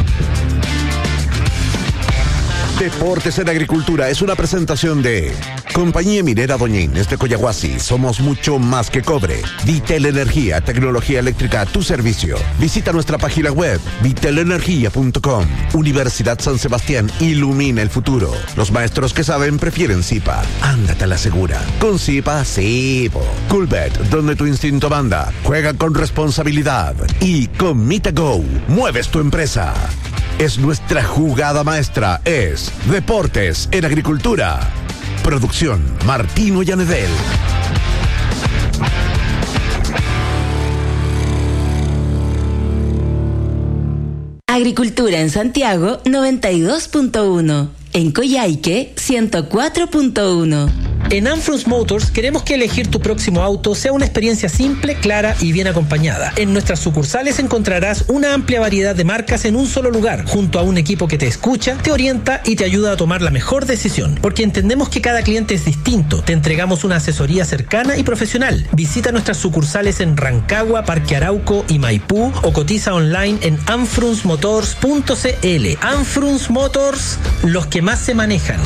Deportes en Agricultura es una presentación de Compañía Minera Doña Inés de Coyahuasi. Somos mucho más que cobre. Vitel Energía, tecnología eléctrica a tu servicio. Visita nuestra página web vitel energía punto com. Universidad San Sebastián, ilumina el futuro. Los maestros que saben prefieren Zipa. Ándate a la segura. Con Zipa, sí. Coolbet, donde tu instinto manda. Juega con responsabilidad. Y con MitaGo, mueves tu empresa. Es nuestra jugada maestra, es Deportes en Agricultura. Producción, Martino Yanedel. Agricultura en Santiago, noventa y dos punto uno. En Coyhaique, ciento cuatro punto uno. En Anfrunz Motors queremos que elegir tu próximo auto sea una experiencia simple, clara y bien acompañada. En nuestras sucursales encontrarás una amplia variedad de marcas en un solo lugar, junto a un equipo que te escucha, te orienta y te ayuda a tomar la mejor decisión. Porque entendemos que cada cliente es distinto, te entregamos una asesoría cercana y profesional. Visita nuestras sucursales en Rancagua, Parque Arauco y Maipú o cotiza online en anfrunz motors punto c l. Anfrunz Motors, los que más se manejan.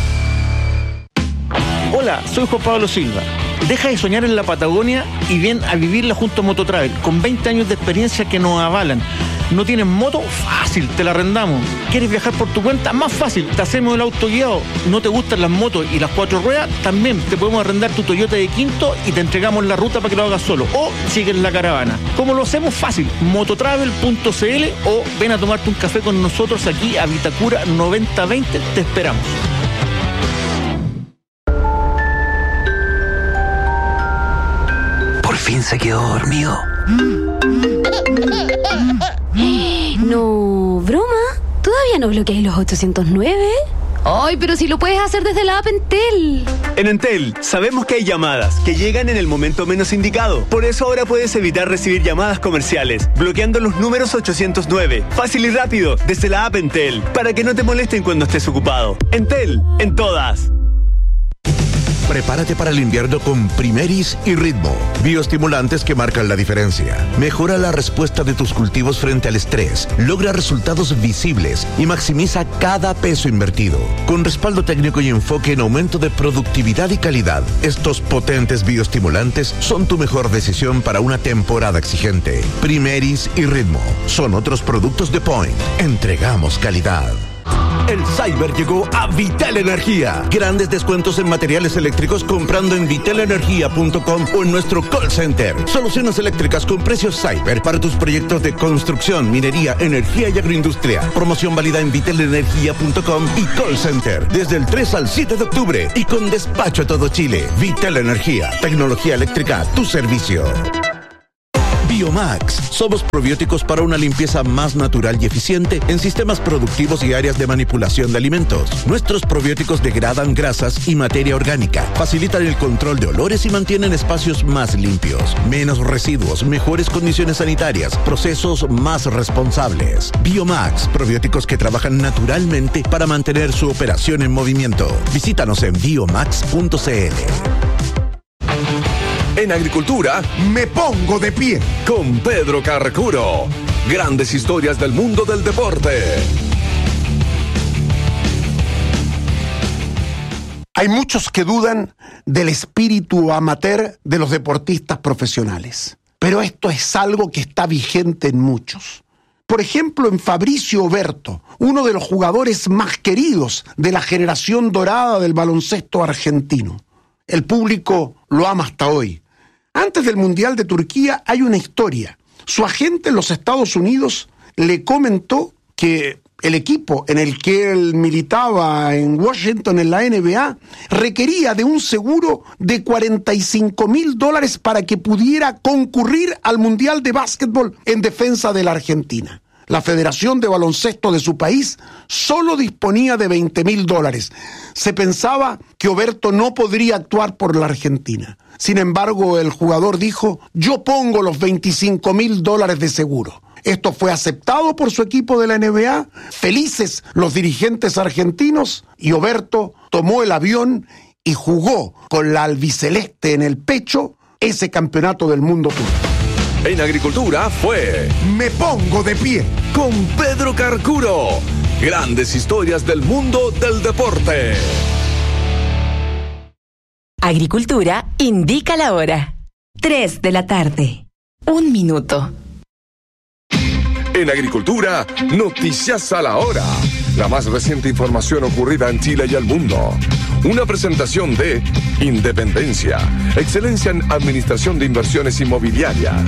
Hola, soy Juan Pablo Silva. Deja de soñar en la Patagonia y ven a vivirla junto a Mototravel, con veinte años de experiencia que nos avalan. ¿No tienes moto? Fácil, te la arrendamos. ¿Quieres viajar por tu cuenta? Más fácil, te hacemos el auto guiado. ¿No te gustan las motos y las cuatro ruedas? También te podemos arrendar tu Toyota de quinto y te entregamos la ruta para que lo hagas solo. O sigues la caravana. ¿Cómo lo hacemos? Fácil, mototravel punto c l o ven a tomarte un café con nosotros aquí a Vitacura noventa veinte. Te esperamos. Por fin se quedó dormido. No, broma. ¿Todavía no bloqueáis los ochocientos nueve? Ay, pero si lo puedes hacer desde la app Entel. En Entel, sabemos que hay llamadas que llegan en el momento menos indicado. Por eso ahora puedes evitar recibir llamadas comerciales, bloqueando los números ochocientos nueve. Fácil y rápido, desde la app Entel, para que no te molesten cuando estés ocupado. Entel, en todas. Prepárate para el invierno con Primeris y Ritmo, bioestimulantes que marcan la diferencia. Mejora la respuesta de tus cultivos frente al estrés, logra resultados visibles y maximiza cada peso invertido. Con respaldo técnico y enfoque en aumento de productividad y calidad, estos potentes bioestimulantes son tu mejor decisión para una temporada exigente. Primeris y Ritmo son otros productos de Point. Entregamos calidad. El Cyber llegó a Vital Energía. Grandes descuentos en materiales eléctricos comprando en vital energía punto com o en nuestro call center. Soluciones eléctricas con precios Cyber para tus proyectos de construcción, minería, energía y agroindustria. Promoción válida en vital energía punto com y call center desde el tres al siete de octubre y con despacho a todo Chile. Vital Energía, tecnología eléctrica a tu servicio. Biomax. Somos probióticos para una limpieza más natural y eficiente en sistemas productivos y áreas de manipulación de alimentos. Nuestros probióticos degradan grasas y materia orgánica, facilitan el control de olores y mantienen espacios más limpios, menos residuos, mejores condiciones sanitarias, procesos más responsables. Biomax, probióticos que trabajan naturalmente para mantener su operación en movimiento. Visítanos en biomax punto c l. En Agricultura, me pongo de pie con Pedro Carcuro. Grandes historias del mundo del deporte. Hay muchos que dudan del espíritu amateur de los deportistas profesionales, pero esto es algo que está vigente en muchos. Por ejemplo, en Fabricio Oberto, uno de los jugadores más queridos de la generación dorada del baloncesto argentino. El público lo ama hasta hoy. Antes del Mundial de Turquía hay una historia. Su agente en los Estados Unidos le comentó que el equipo en el que él militaba en Washington, en la N B A, requería de un seguro de cuarenta y cinco mil dólares para que pudiera concurrir al Mundial de Básquetbol en defensa de la Argentina. La Federación de Baloncesto de su país solo disponía de veinte mil dólares. Se pensaba que Oberto no podría actuar por la Argentina. Sin embargo, el jugador dijo, yo pongo los veinticinco mil dólares de seguro. Esto fue aceptado por su equipo de la N B A, felices los dirigentes argentinos, y Oberto tomó el avión y jugó con la albiceleste en el pecho ese campeonato del mundo turco. En Agricultura fue Me Pongo de Pie con Pedro Carcuro. Grandes historias del mundo del deporte. Agricultura indica la hora. Tres de la tarde. Un minuto. En Agricultura, noticias a la hora. La más reciente información ocurrida en Chile y el mundo. Una presentación de Independencia, excelencia en administración de inversiones inmobiliarias.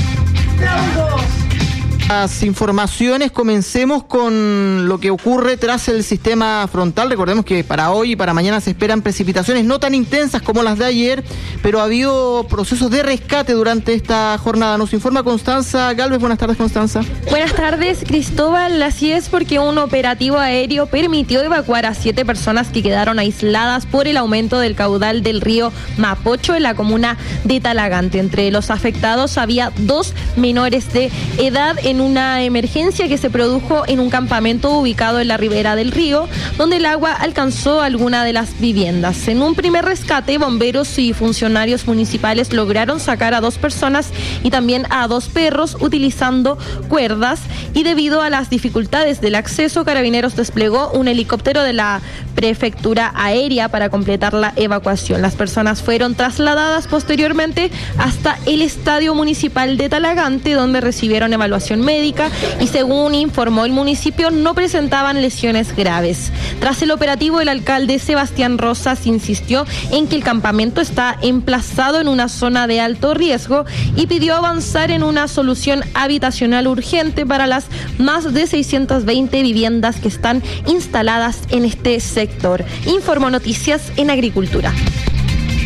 Las informaciones, comencemos con lo que ocurre tras el sistema frontal. Recordemos que para hoy y para mañana se esperan precipitaciones no tan intensas como las de ayer, pero ha habido procesos de rescate durante esta jornada. Nos informa Constanza Galvez. Buenas tardes, Constanza. Buenas tardes, Cristóbal. Así es, porque un operativo aéreo permitió evacuar a siete personas que quedaron aisladas por el aumento del caudal del río Mapocho en la comuna de Talagante. Entre los afectados había dos menores de edad en una emergencia que se produjo en un campamento ubicado en la ribera del río, donde el agua alcanzó alguna de las viviendas. En un primer rescate, bomberos y funcionarios municipales lograron sacar a dos personas y también a dos perros utilizando cuerdas, y debido a las dificultades del acceso, Carabineros desplegó un helicóptero de la prefectura aérea para completar la evacuación. Las personas fueron trasladadas posteriormente hasta el Estadio Municipal de Talagante, donde recibieron evaluación médica y, según informó el municipio, no presentaban lesiones graves. Tras el operativo, el alcalde Sebastián Rosas insistió en que el campamento está emplazado en una zona de alto riesgo y pidió avanzar en una solución habitacional urgente para las más de seiscientas veinte viviendas que están instaladas en este sector. Informó Noticias en Agricultura.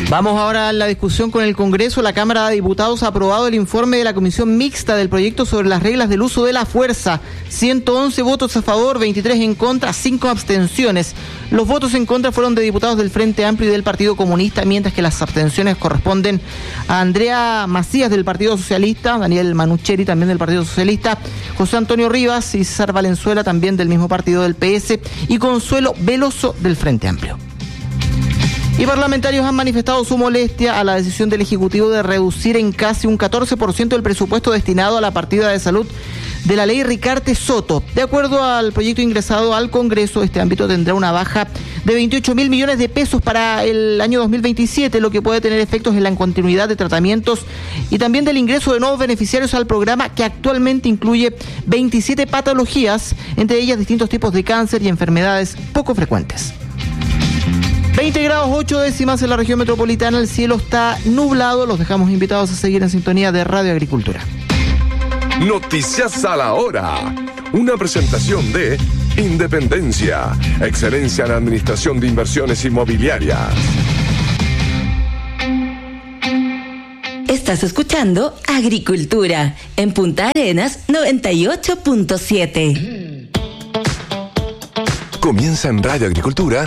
Vamos ahora a la discusión con el Congreso. La Cámara de Diputados ha aprobado el informe de la Comisión Mixta del proyecto sobre las reglas del uso de la fuerza. ciento once votos a favor, veintitrés en contra, cinco abstenciones. Los votos en contra fueron de diputados del Frente Amplio y del Partido Comunista, mientras que las abstenciones corresponden a Andrea Macías del Partido Socialista, Daniel Manucheri también del Partido Socialista, José Antonio Rivas y César Valenzuela también del mismo partido del P S y Consuelo Veloso del Frente Amplio. Y parlamentarios han manifestado su molestia a la decisión del Ejecutivo de reducir en casi un catorce por ciento el presupuesto destinado a la partida de salud de la ley Ricarte Soto. De acuerdo al proyecto ingresado al Congreso, este ámbito tendrá una baja de veintiocho mil millones de pesos para el año dos mil veintisiete, lo que puede tener efectos en la continuidad de tratamientos y también del ingreso de nuevos beneficiarios al programa, que actualmente incluye veintisiete patologías, entre ellas distintos tipos de cáncer y enfermedades poco frecuentes. veinte grados ocho décimas en la región metropolitana, el cielo está nublado. Los dejamos invitados a seguir en sintonía de Radio Agricultura. Noticias a la hora. Una presentación de Independencia, excelencia en administración de inversiones inmobiliarias. Estás escuchando Agricultura en Punta Arenas noventa y ocho punto siete. Comienza en Radio Agricultura.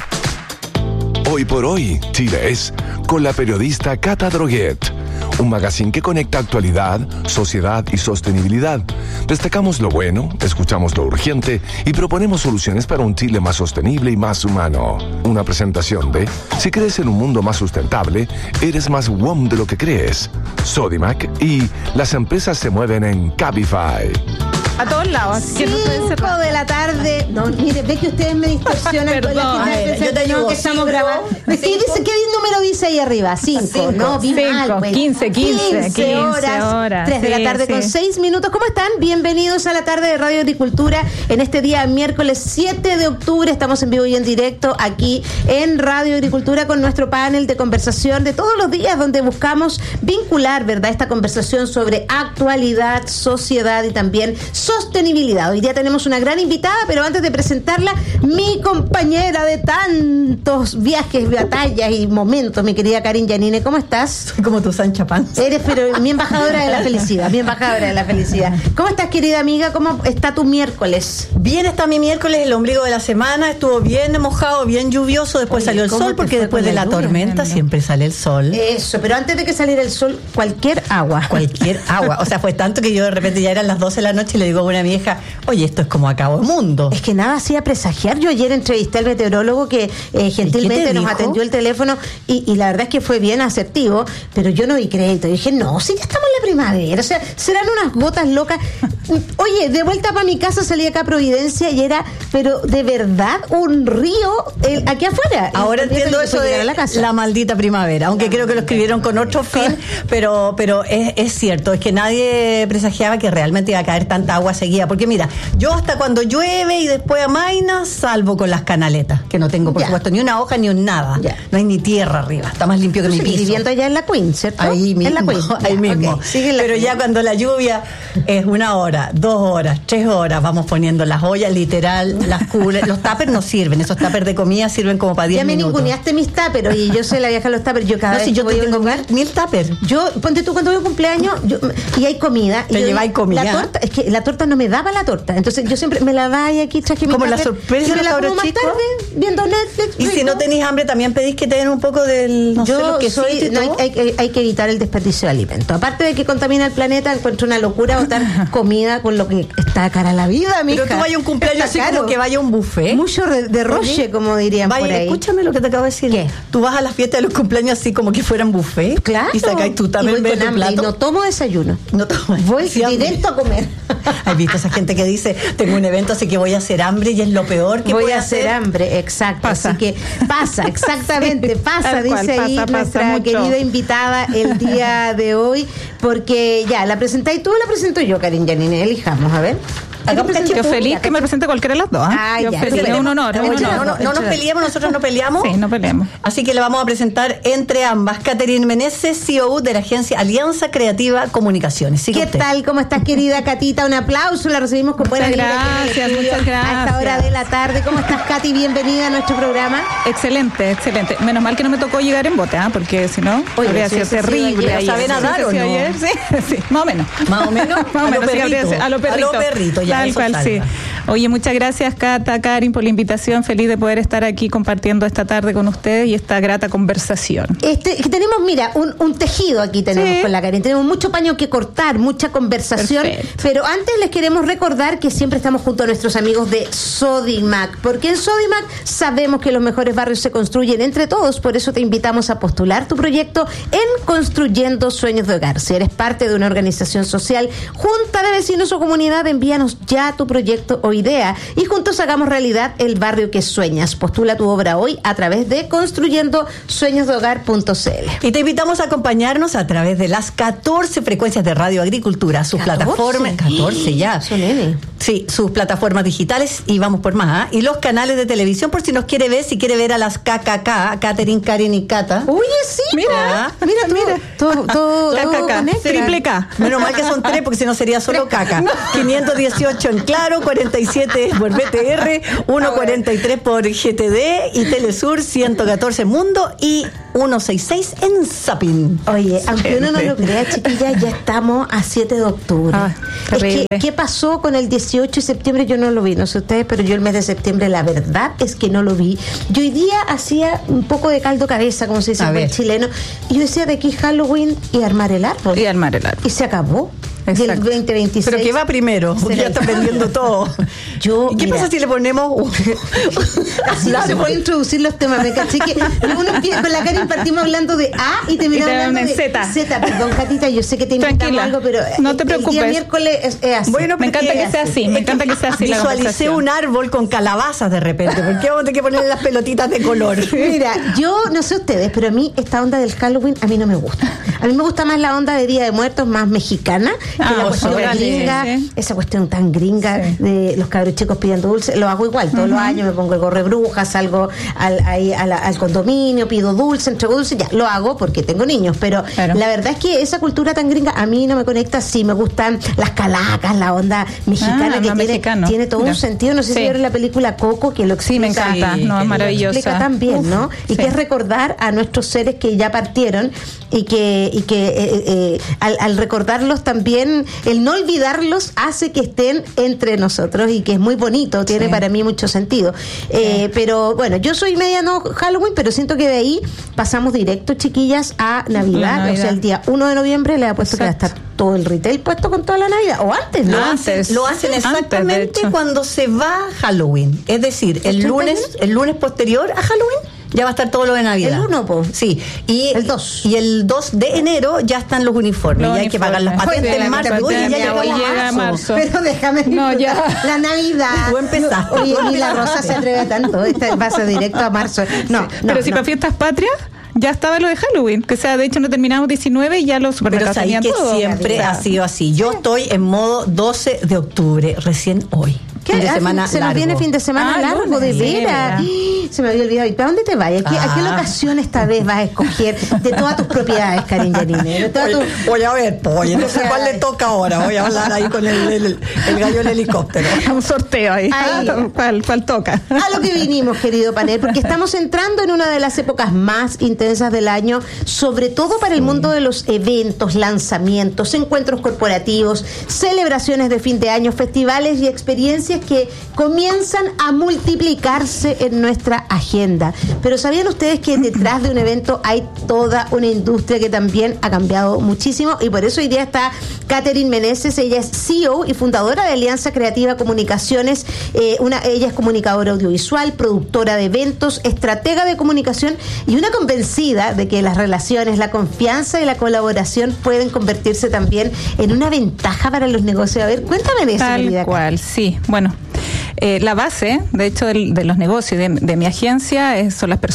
Hoy por hoy, Chile es, con la periodista Cata Droguet. Un magazine que conecta actualidad, sociedad y sostenibilidad. Destacamos lo bueno, escuchamos lo urgente y proponemos soluciones para un Chile más sostenible y más humano. Una presentación de, si crees en un mundo más sustentable, eres más W O M de lo que crees. Sodimac y las empresas se mueven en Cabify. A todos lados. cinco de la tarde. No, mire, ve que ustedes me distorsionan. Perdón. Ver, yo te ayudo. Que estamos grabando. ¿Qué, dice, ¿Qué número dice ahí arriba? Cinco. No, vi mal, pues. quince, quince, quince horas. horas. Tres de la tarde sí, con sí. seis minutos. ¿Cómo están? Bienvenidos a la tarde de Radio Agricultura. En este día, miércoles siete de octubre, estamos en vivo y en directo aquí en Radio Agricultura con nuestro panel de conversación de todos los días, donde buscamos vincular, ¿verdad?, esta conversación sobre actualidad, sociedad y también sostenibilidad. Hoy día tenemos una gran invitada, pero antes de presentarla, mi compañera de tantos viajes, batallas y momentos, mi querida Karin Yanine, ¿cómo estás? Soy como tu Sancha Panza. Eres, pero mi embajadora de la felicidad, mi embajadora de la felicidad. ¿Cómo estás, querida amiga? ¿Cómo está tu miércoles? Bien está mi miércoles, el ombligo de la semana, estuvo bien mojado, bien lluvioso, después Oye, salió el sol, porque después de la, la tormenta siempre sale el sol. Eso, pero antes de que saliera el sol, cualquier agua. Cualquier agua, o sea, fue tanto que yo de repente ya eran las doce de la noche y le digo a una vieja, oye, esto es como acabo el mundo. Es que nada hacía presagiar. Yo ayer entrevisté al meteorólogo que eh, gentilmente nos dijo? atendió el teléfono y, y la verdad es que fue bien asertivo, pero yo no di crédito. Yo dije, no, si ya estamos en la primavera, o sea, serán unas gotas locas. Oye, de vuelta para mi casa salí acá a Providencia y era, pero de verdad, un río el, aquí afuera. Ahora entiendo eso de la, la maldita primavera, aunque la creo que lo escribieron con otro fin, pero, pero es, es cierto, es que nadie presagiaba que realmente iba a caer tanta agua seguida, porque mira, yo hasta cuando llueve y después amaina, salvo con las canaletas, que no tengo por ya. supuesto ni una hoja ni un nada, ya. no hay ni tierra arriba, está más limpio que mi piso. Viviendo allá en la Queen, ¿cierto? Ahí mismo, en la Queen. ahí ya, mismo. Okay. Pero Queen. Ya cuando la lluvia es una hora, dos horas, tres horas, vamos poniendo las ollas, literal, las curas, los tuppers no sirven, esos tuppers de comida sirven como para diez minutos. Ya me ninguneaste mis tuppers y yo soy la vieja de los tuppers, yo cada no, vez si yo que voy te tengo lugar, mil tuppers. Yo, ponte tú, cuando voy a un cumpleaños yo, y hay comida. Te lleváis comida. La torta, es que la torta no me daba la torta, entonces yo siempre me la vaya aquí, traje mi como tupper, la sorpresa de la como más tarde, viendo Netflix. Y rico. Si no tenéis hambre, también pedís que te den un poco del, no yo sé, lo que soy, no, hay, hay, hay que evitar el desperdicio de alimentos. Aparte de que contamina el planeta, encuentro una locura botar comida con lo que está cara la vida, mija. Pero tú vayas a un cumpleaños así caro. como que vaya a un buffet. Mucho de, de roche, como dirían vaya, por ahí. Escúchame lo que te acabo de decir. ¿Qué? Tú vas a las fiestas de los cumpleaños así como que fueran buffet. Claro. Y sacáis tú también el plato. Y no tomo desayuno. No tomo. Voy sí, directo a comer. ¿Has visto esa gente que dice, tengo un evento, así que voy a hacer hambre y es lo peor que voy a hacer? Voy a hacer hambre, exacto. Pasa. Así que pasa, exactamente, sí, pasa, dice cual, ahí pasa, nuestra pasa querida invitada el día de hoy, porque ya, ¿la presentáis tú o la presento yo, Karin Yanine? Elijamos, a ver. Hagamos Yo cachipún. feliz que me presente cualquiera de las dos. ¿eh? Ah, Yo ya. feliz, es un honor. es un Oye, honor. no, no, no nos peleamos, nosotros no peleamos. Sí, no peleamos. Así que le vamos a presentar entre ambas. Catherine Meneses, C E O de la agencia Alianza Creativa Comunicaciones. Siga ¿Qué usted. tal? ¿Cómo estás, querida Catita? Un aplauso, la recibimos con buena Muchas vibra aquí en el gracias, estudio muchas gracias. a esta hora de la tarde. ¿Cómo estás, Katy? Bienvenida a nuestro programa. Excelente, excelente. Menos mal que no me tocó llegar en bote, ¿ah? Porque si no, Oye, habría sí, sido sí, sí, terrible. ayer. ayer. ¿Sabe Sí, nadar sí, o sí, no? ayer, sí, sí, más o menos. Más o menos. Más o A lo menos, sí, habría perrito. sido- a lo perrito. A lo perrito, ya, Tal eso cual, sí. salva. Oye, muchas gracias, Cata, Karin, por la invitación. Feliz de poder estar aquí compartiendo esta tarde con ustedes y esta grata conversación. Este, que tenemos, mira, un, un tejido aquí tenemos Sí. con la Karen. Tenemos mucho paño que cortar, mucha conversación. Perfecto. Pero antes les queremos recordar que siempre estamos junto a nuestros amigos de Sodimac. Porque en Sodimac sabemos que los mejores barrios se construyen entre todos. Por eso te invitamos a postular tu proyecto en Construyendo Sueños de Hogar. Si eres parte de una organización social, junta de vecinos o comunidad, envíanos ya tu proyecto o idea y juntos hagamos realidad el barrio que sueñas. Postula tu obra hoy a través de construyendo sueños de hogar punto c l. Y te invitamos a acompañarnos a través de las catorce frecuencias de Radio Agricultura, sus ¿catorce? plataformas, catorce ya. Son nene. Sí, sus plataformas digitales y vamos por más, ¿ah? Y los canales de televisión por si nos quiere ver, si quiere ver a las K K K, Catherine, Karen y Cata. Oye, sí, Mira, mira, mira, todo, todo, K todo K K, conecta. Triple K. Menos mal que son tres porque si no sería solo caca. quinientos dieciocho en Claro, cuarenta y siete por B T R, ciento cuarenta y tres por G T D y Telesur ciento catorce Mundo y ciento sesenta y seis en Zapping. Oye, aunque uno no lo crea, chiquilla, ya estamos a siete de octubre. Ah, es terrible. que, ¿qué pasó con el dieciocho de septiembre? Yo no lo vi, no sé ustedes, pero yo el mes de septiembre, la verdad es que no lo vi. Yo hoy día hacía un poco de caldo cabeza, como se dice A en buen ver. chileno, y yo decía de aquí Halloween y armar el árbol. Y armar el árbol. Y se acabó. Y el Exacto. veinte veintiséis. Pero ¿qué va primero? Porque ya está vendiendo todo. Yo, ¿Y qué mira, pasa si le ponemos un- Así no se puede introducir los temas, me caché que uno empieza- con la Karen partimos hablando de A y terminamos Y te hablando dan de en Z. Z, perdón, Catita, yo sé que te invitamos Tranquila, algo, pero no te el- el día preocupes. miércoles es, es así. Bueno, Me encanta porque que sea así, me encanta que sea así la Visualicé conversación. un árbol con calabazas de repente. ¿Por qué vamos a tener que ponerle las pelotitas de color? Mira, yo no sé ustedes, pero a mí esta onda del Halloween a mí no me gusta. A mí me gusta más la onda de Día de Muertos, más mexicana, que Ah, la cuestión órale, gringa, sí. esa cuestión tan gringa de los cabros chicos pidiendo dulce. Lo hago igual, todos los años me pongo el gorro de brujas, salgo al, ahí a la- al condominio, pido dulce, entrego dulce, ya, lo hago porque tengo niños, pero Claro. la verdad es que esa cultura tan gringa a mí no me conecta. Sí me gustan las calacas, la onda mexicana Ah, que más tiene, mexicano. tiene todo Mira. un sentido. No sé si Sí. vieron la película Coco, que lo Sí, me explica- encanta, Sí, no, que es lo maravillosa. explica tan bien, Uf, ¿no? Y sí. que es recordar a nuestros seres que ya partieron y que, y que eh, eh, al, al recordarlos también, el no olvidarlos hace que estén entre nosotros y que es muy bonito, tiene Sí. para mí mucho sentido. Eh, pero bueno, yo soy media no Halloween, pero siento que de ahí pasamos directo, chiquillas, a Navidad. La Navidad. O sea, el día uno de noviembre le ha puesto que va a estar todo el retail puesto con toda la Navidad. O antes, ¿no? Lo Antes. hacen, lo hacen Antes, de exactamente hecho. cuando se va Halloween. Es decir, el ¿El lunes, treinta y uno? el lunes posterior a Halloween ya va a estar todo lo de Navidad. El uno, po. Sí. Y El dos. Y el dos de enero ya están los uniformes. Los y hay que pagar las uniformes. patentes Oye, en la marzo. patente Oye, ya de mi llegamos abuela llega a a marzo. marzo. Pero déjame No, ya. disfrutar la Navidad. Tú empezaste. Oye, Tú ni la empezaste. Rosa se atreve a tanto. Esta pasa directo a marzo. No, no, Pero si no. para fiestas patrias ya estaba lo de Halloween, que sea, de hecho no terminamos diecinueve y ya los Pero supermercados sabéis tenían que todo. siempre O sea, ha sido así. Yo estoy en modo doce de octubre, recién hoy. ¿Qué? Fin de Ah, semana se nos largo. viene fin de semana Ah, largo, lunes, de sí, veras. verdad. Se me había olvidado. ¿Y para dónde te vas? ¿A qué, ¿A qué Ah. locación esta vez vas a escoger de todas tus propiedades, Karen Yanine? De todas tus- Oye, voy a ver, po, oye, no sé cuál le toca ahora. Voy a hablar ahí con el, el, el gallo del helicóptero. un sorteo ahí. Ahí. ¿Cuál, cuál toca? A lo que vinimos, querido panel, porque estamos entrando en una de las épocas más intensas del año, sobre todo para el mundo de los eventos, lanzamientos, encuentros corporativos, celebraciones de fin de año, festivales y experiencias que comienzan a multiplicarse en nuestra agenda. Pero ¿sabían ustedes que detrás de un evento hay toda una industria que también ha cambiado muchísimo? Y por eso hoy día está Catherine Meneses. Ella es C E O y fundadora de Alianza Creativa Comunicaciones. Eh, una, ella es comunicadora audiovisual, productora de eventos, estratega de comunicación y una convencida de que las relaciones, la confianza y la colaboración pueden convertirse también en una ventaja para los negocios. A ver, cuéntame de eso, Tal querida cual, sí. Bueno, eh, la base, de hecho, del- de los negocios de, de mi agencia es- son las personas.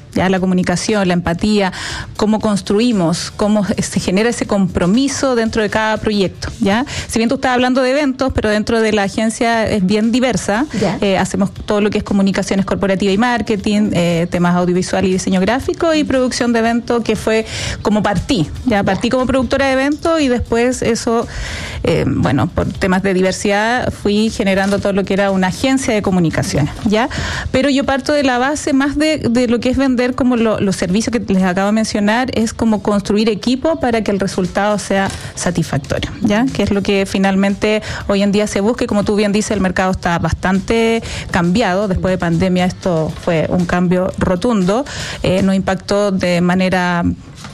ya la comunicación, la empatía, cómo construimos, cómo se genera ese compromiso dentro de cada proyecto, ya. Si bien tú estás hablando de eventos, pero dentro de la agencia es bien diversa, eh, hacemos todo lo que es comunicaciones corporativa y marketing, eh, temas audiovisual y diseño gráfico y producción de eventos, que fue como partí, ya partí como productora de eventos y después eso, eh, bueno, por temas de diversidad fui generando todo lo que era una agencia de comunicaciones, ya. Pero yo parto de la base más de, de lo que es vender como lo, los servicios que les acabo de mencionar, es como construir equipo para que el resultado sea satisfactorio, ¿ya? Que es lo que finalmente hoy en día se busca y como tú bien dices, el mercado está bastante cambiado. Después de pandemia esto fue un cambio rotundo, eh, nos impactó de manera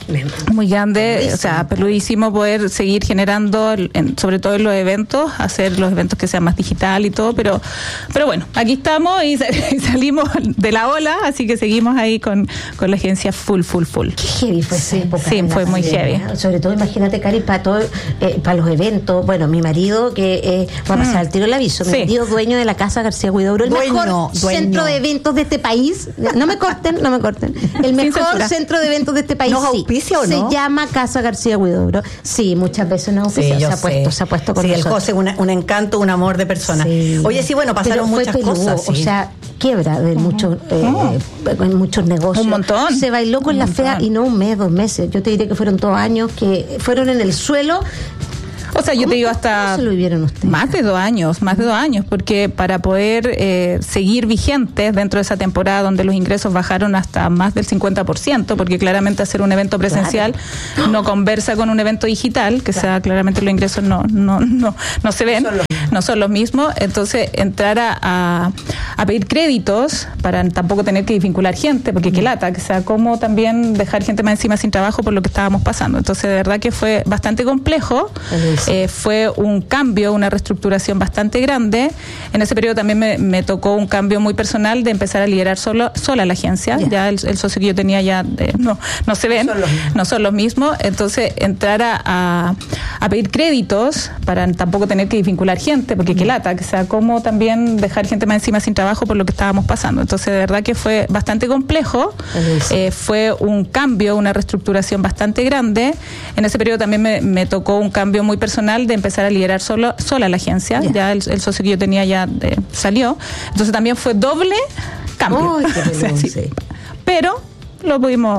muy grande, o sea, peludísimo poder seguir generando, en, sobre todo en los eventos, hacer los eventos que sean más digital y todo, pero pero bueno, aquí estamos y, y salimos de la ola, así que seguimos ahí con, con la agencia full, full, full. Qué heavy fue esa época. Sí, fue muy pandemia, heavy. Sobre todo, imagínate, Cari, para todo, eh, para los eventos. Bueno, mi marido, que eh, va a pasar mm. al tiro el aviso, mi sí. marido dueño de la Casa García Huidobro, el dueño, mejor dueño. centro de eventos de este país. No me corten, no me corten. El mejor centro de eventos de este país. ¿Nos auspicia o no? Se llama Casa García Huidobro. Sí, muchas veces nos auspicia. Sí, se, ha puesto, se ha puesto con sí, nosotros. el José, un, un encanto, un amor de persona. Sí. Oye, sí, bueno, pasaron muchas peludo, cosas. Sí. O sea, quiebra de uh-huh. muchos eh, uh-huh. en muchos negocios. Un montón. Se bailó con un la montón. fea y no un mes, dos meses. Yo te diré que fueron dos años que fueron en el suelo. O sea, yo te digo hasta ¿cómo se lo vivieron ustedes? Más de dos años, más de dos años, porque para poder eh, seguir vigentes dentro de esa temporada donde los ingresos bajaron hasta más del cincuenta por ciento, porque claramente hacer un evento presencial claro. no conversa con un evento digital, que claro. sea claramente los ingresos no no no no se ven, son no son los mismos, entonces entrar a, a, a pedir créditos para tampoco tener que desvincular gente, porque mm. qué lata, que sea como también dejar gente más encima sin trabajo por lo que estábamos pasando. Entonces de verdad que fue bastante complejo. Eh, fue un cambio, una reestructuración bastante grande. En ese periodo también me, me tocó un cambio muy personal de empezar a liderar solo, sola la agencia. Yeah. Ya el, el socio que yo tenía ya eh, no, no se ven, son no son los mismos. Entonces entrar a, a, a pedir créditos para tampoco tener que desvincular gente, porque mm. qué lata, que sea como también dejar gente más encima sin trabajo por lo que estábamos pasando. Entonces de verdad que fue bastante complejo. Eh, fue un cambio, una reestructuración bastante grande. En ese periodo también me, me tocó un cambio muy personal de empezar a liderar solo, sola la agencia. Yeah. Ya el, el socio que yo tenía ya eh, salió. Entonces también fue doble cambio. Oh, qué o sea, sí. Pero lo pudimos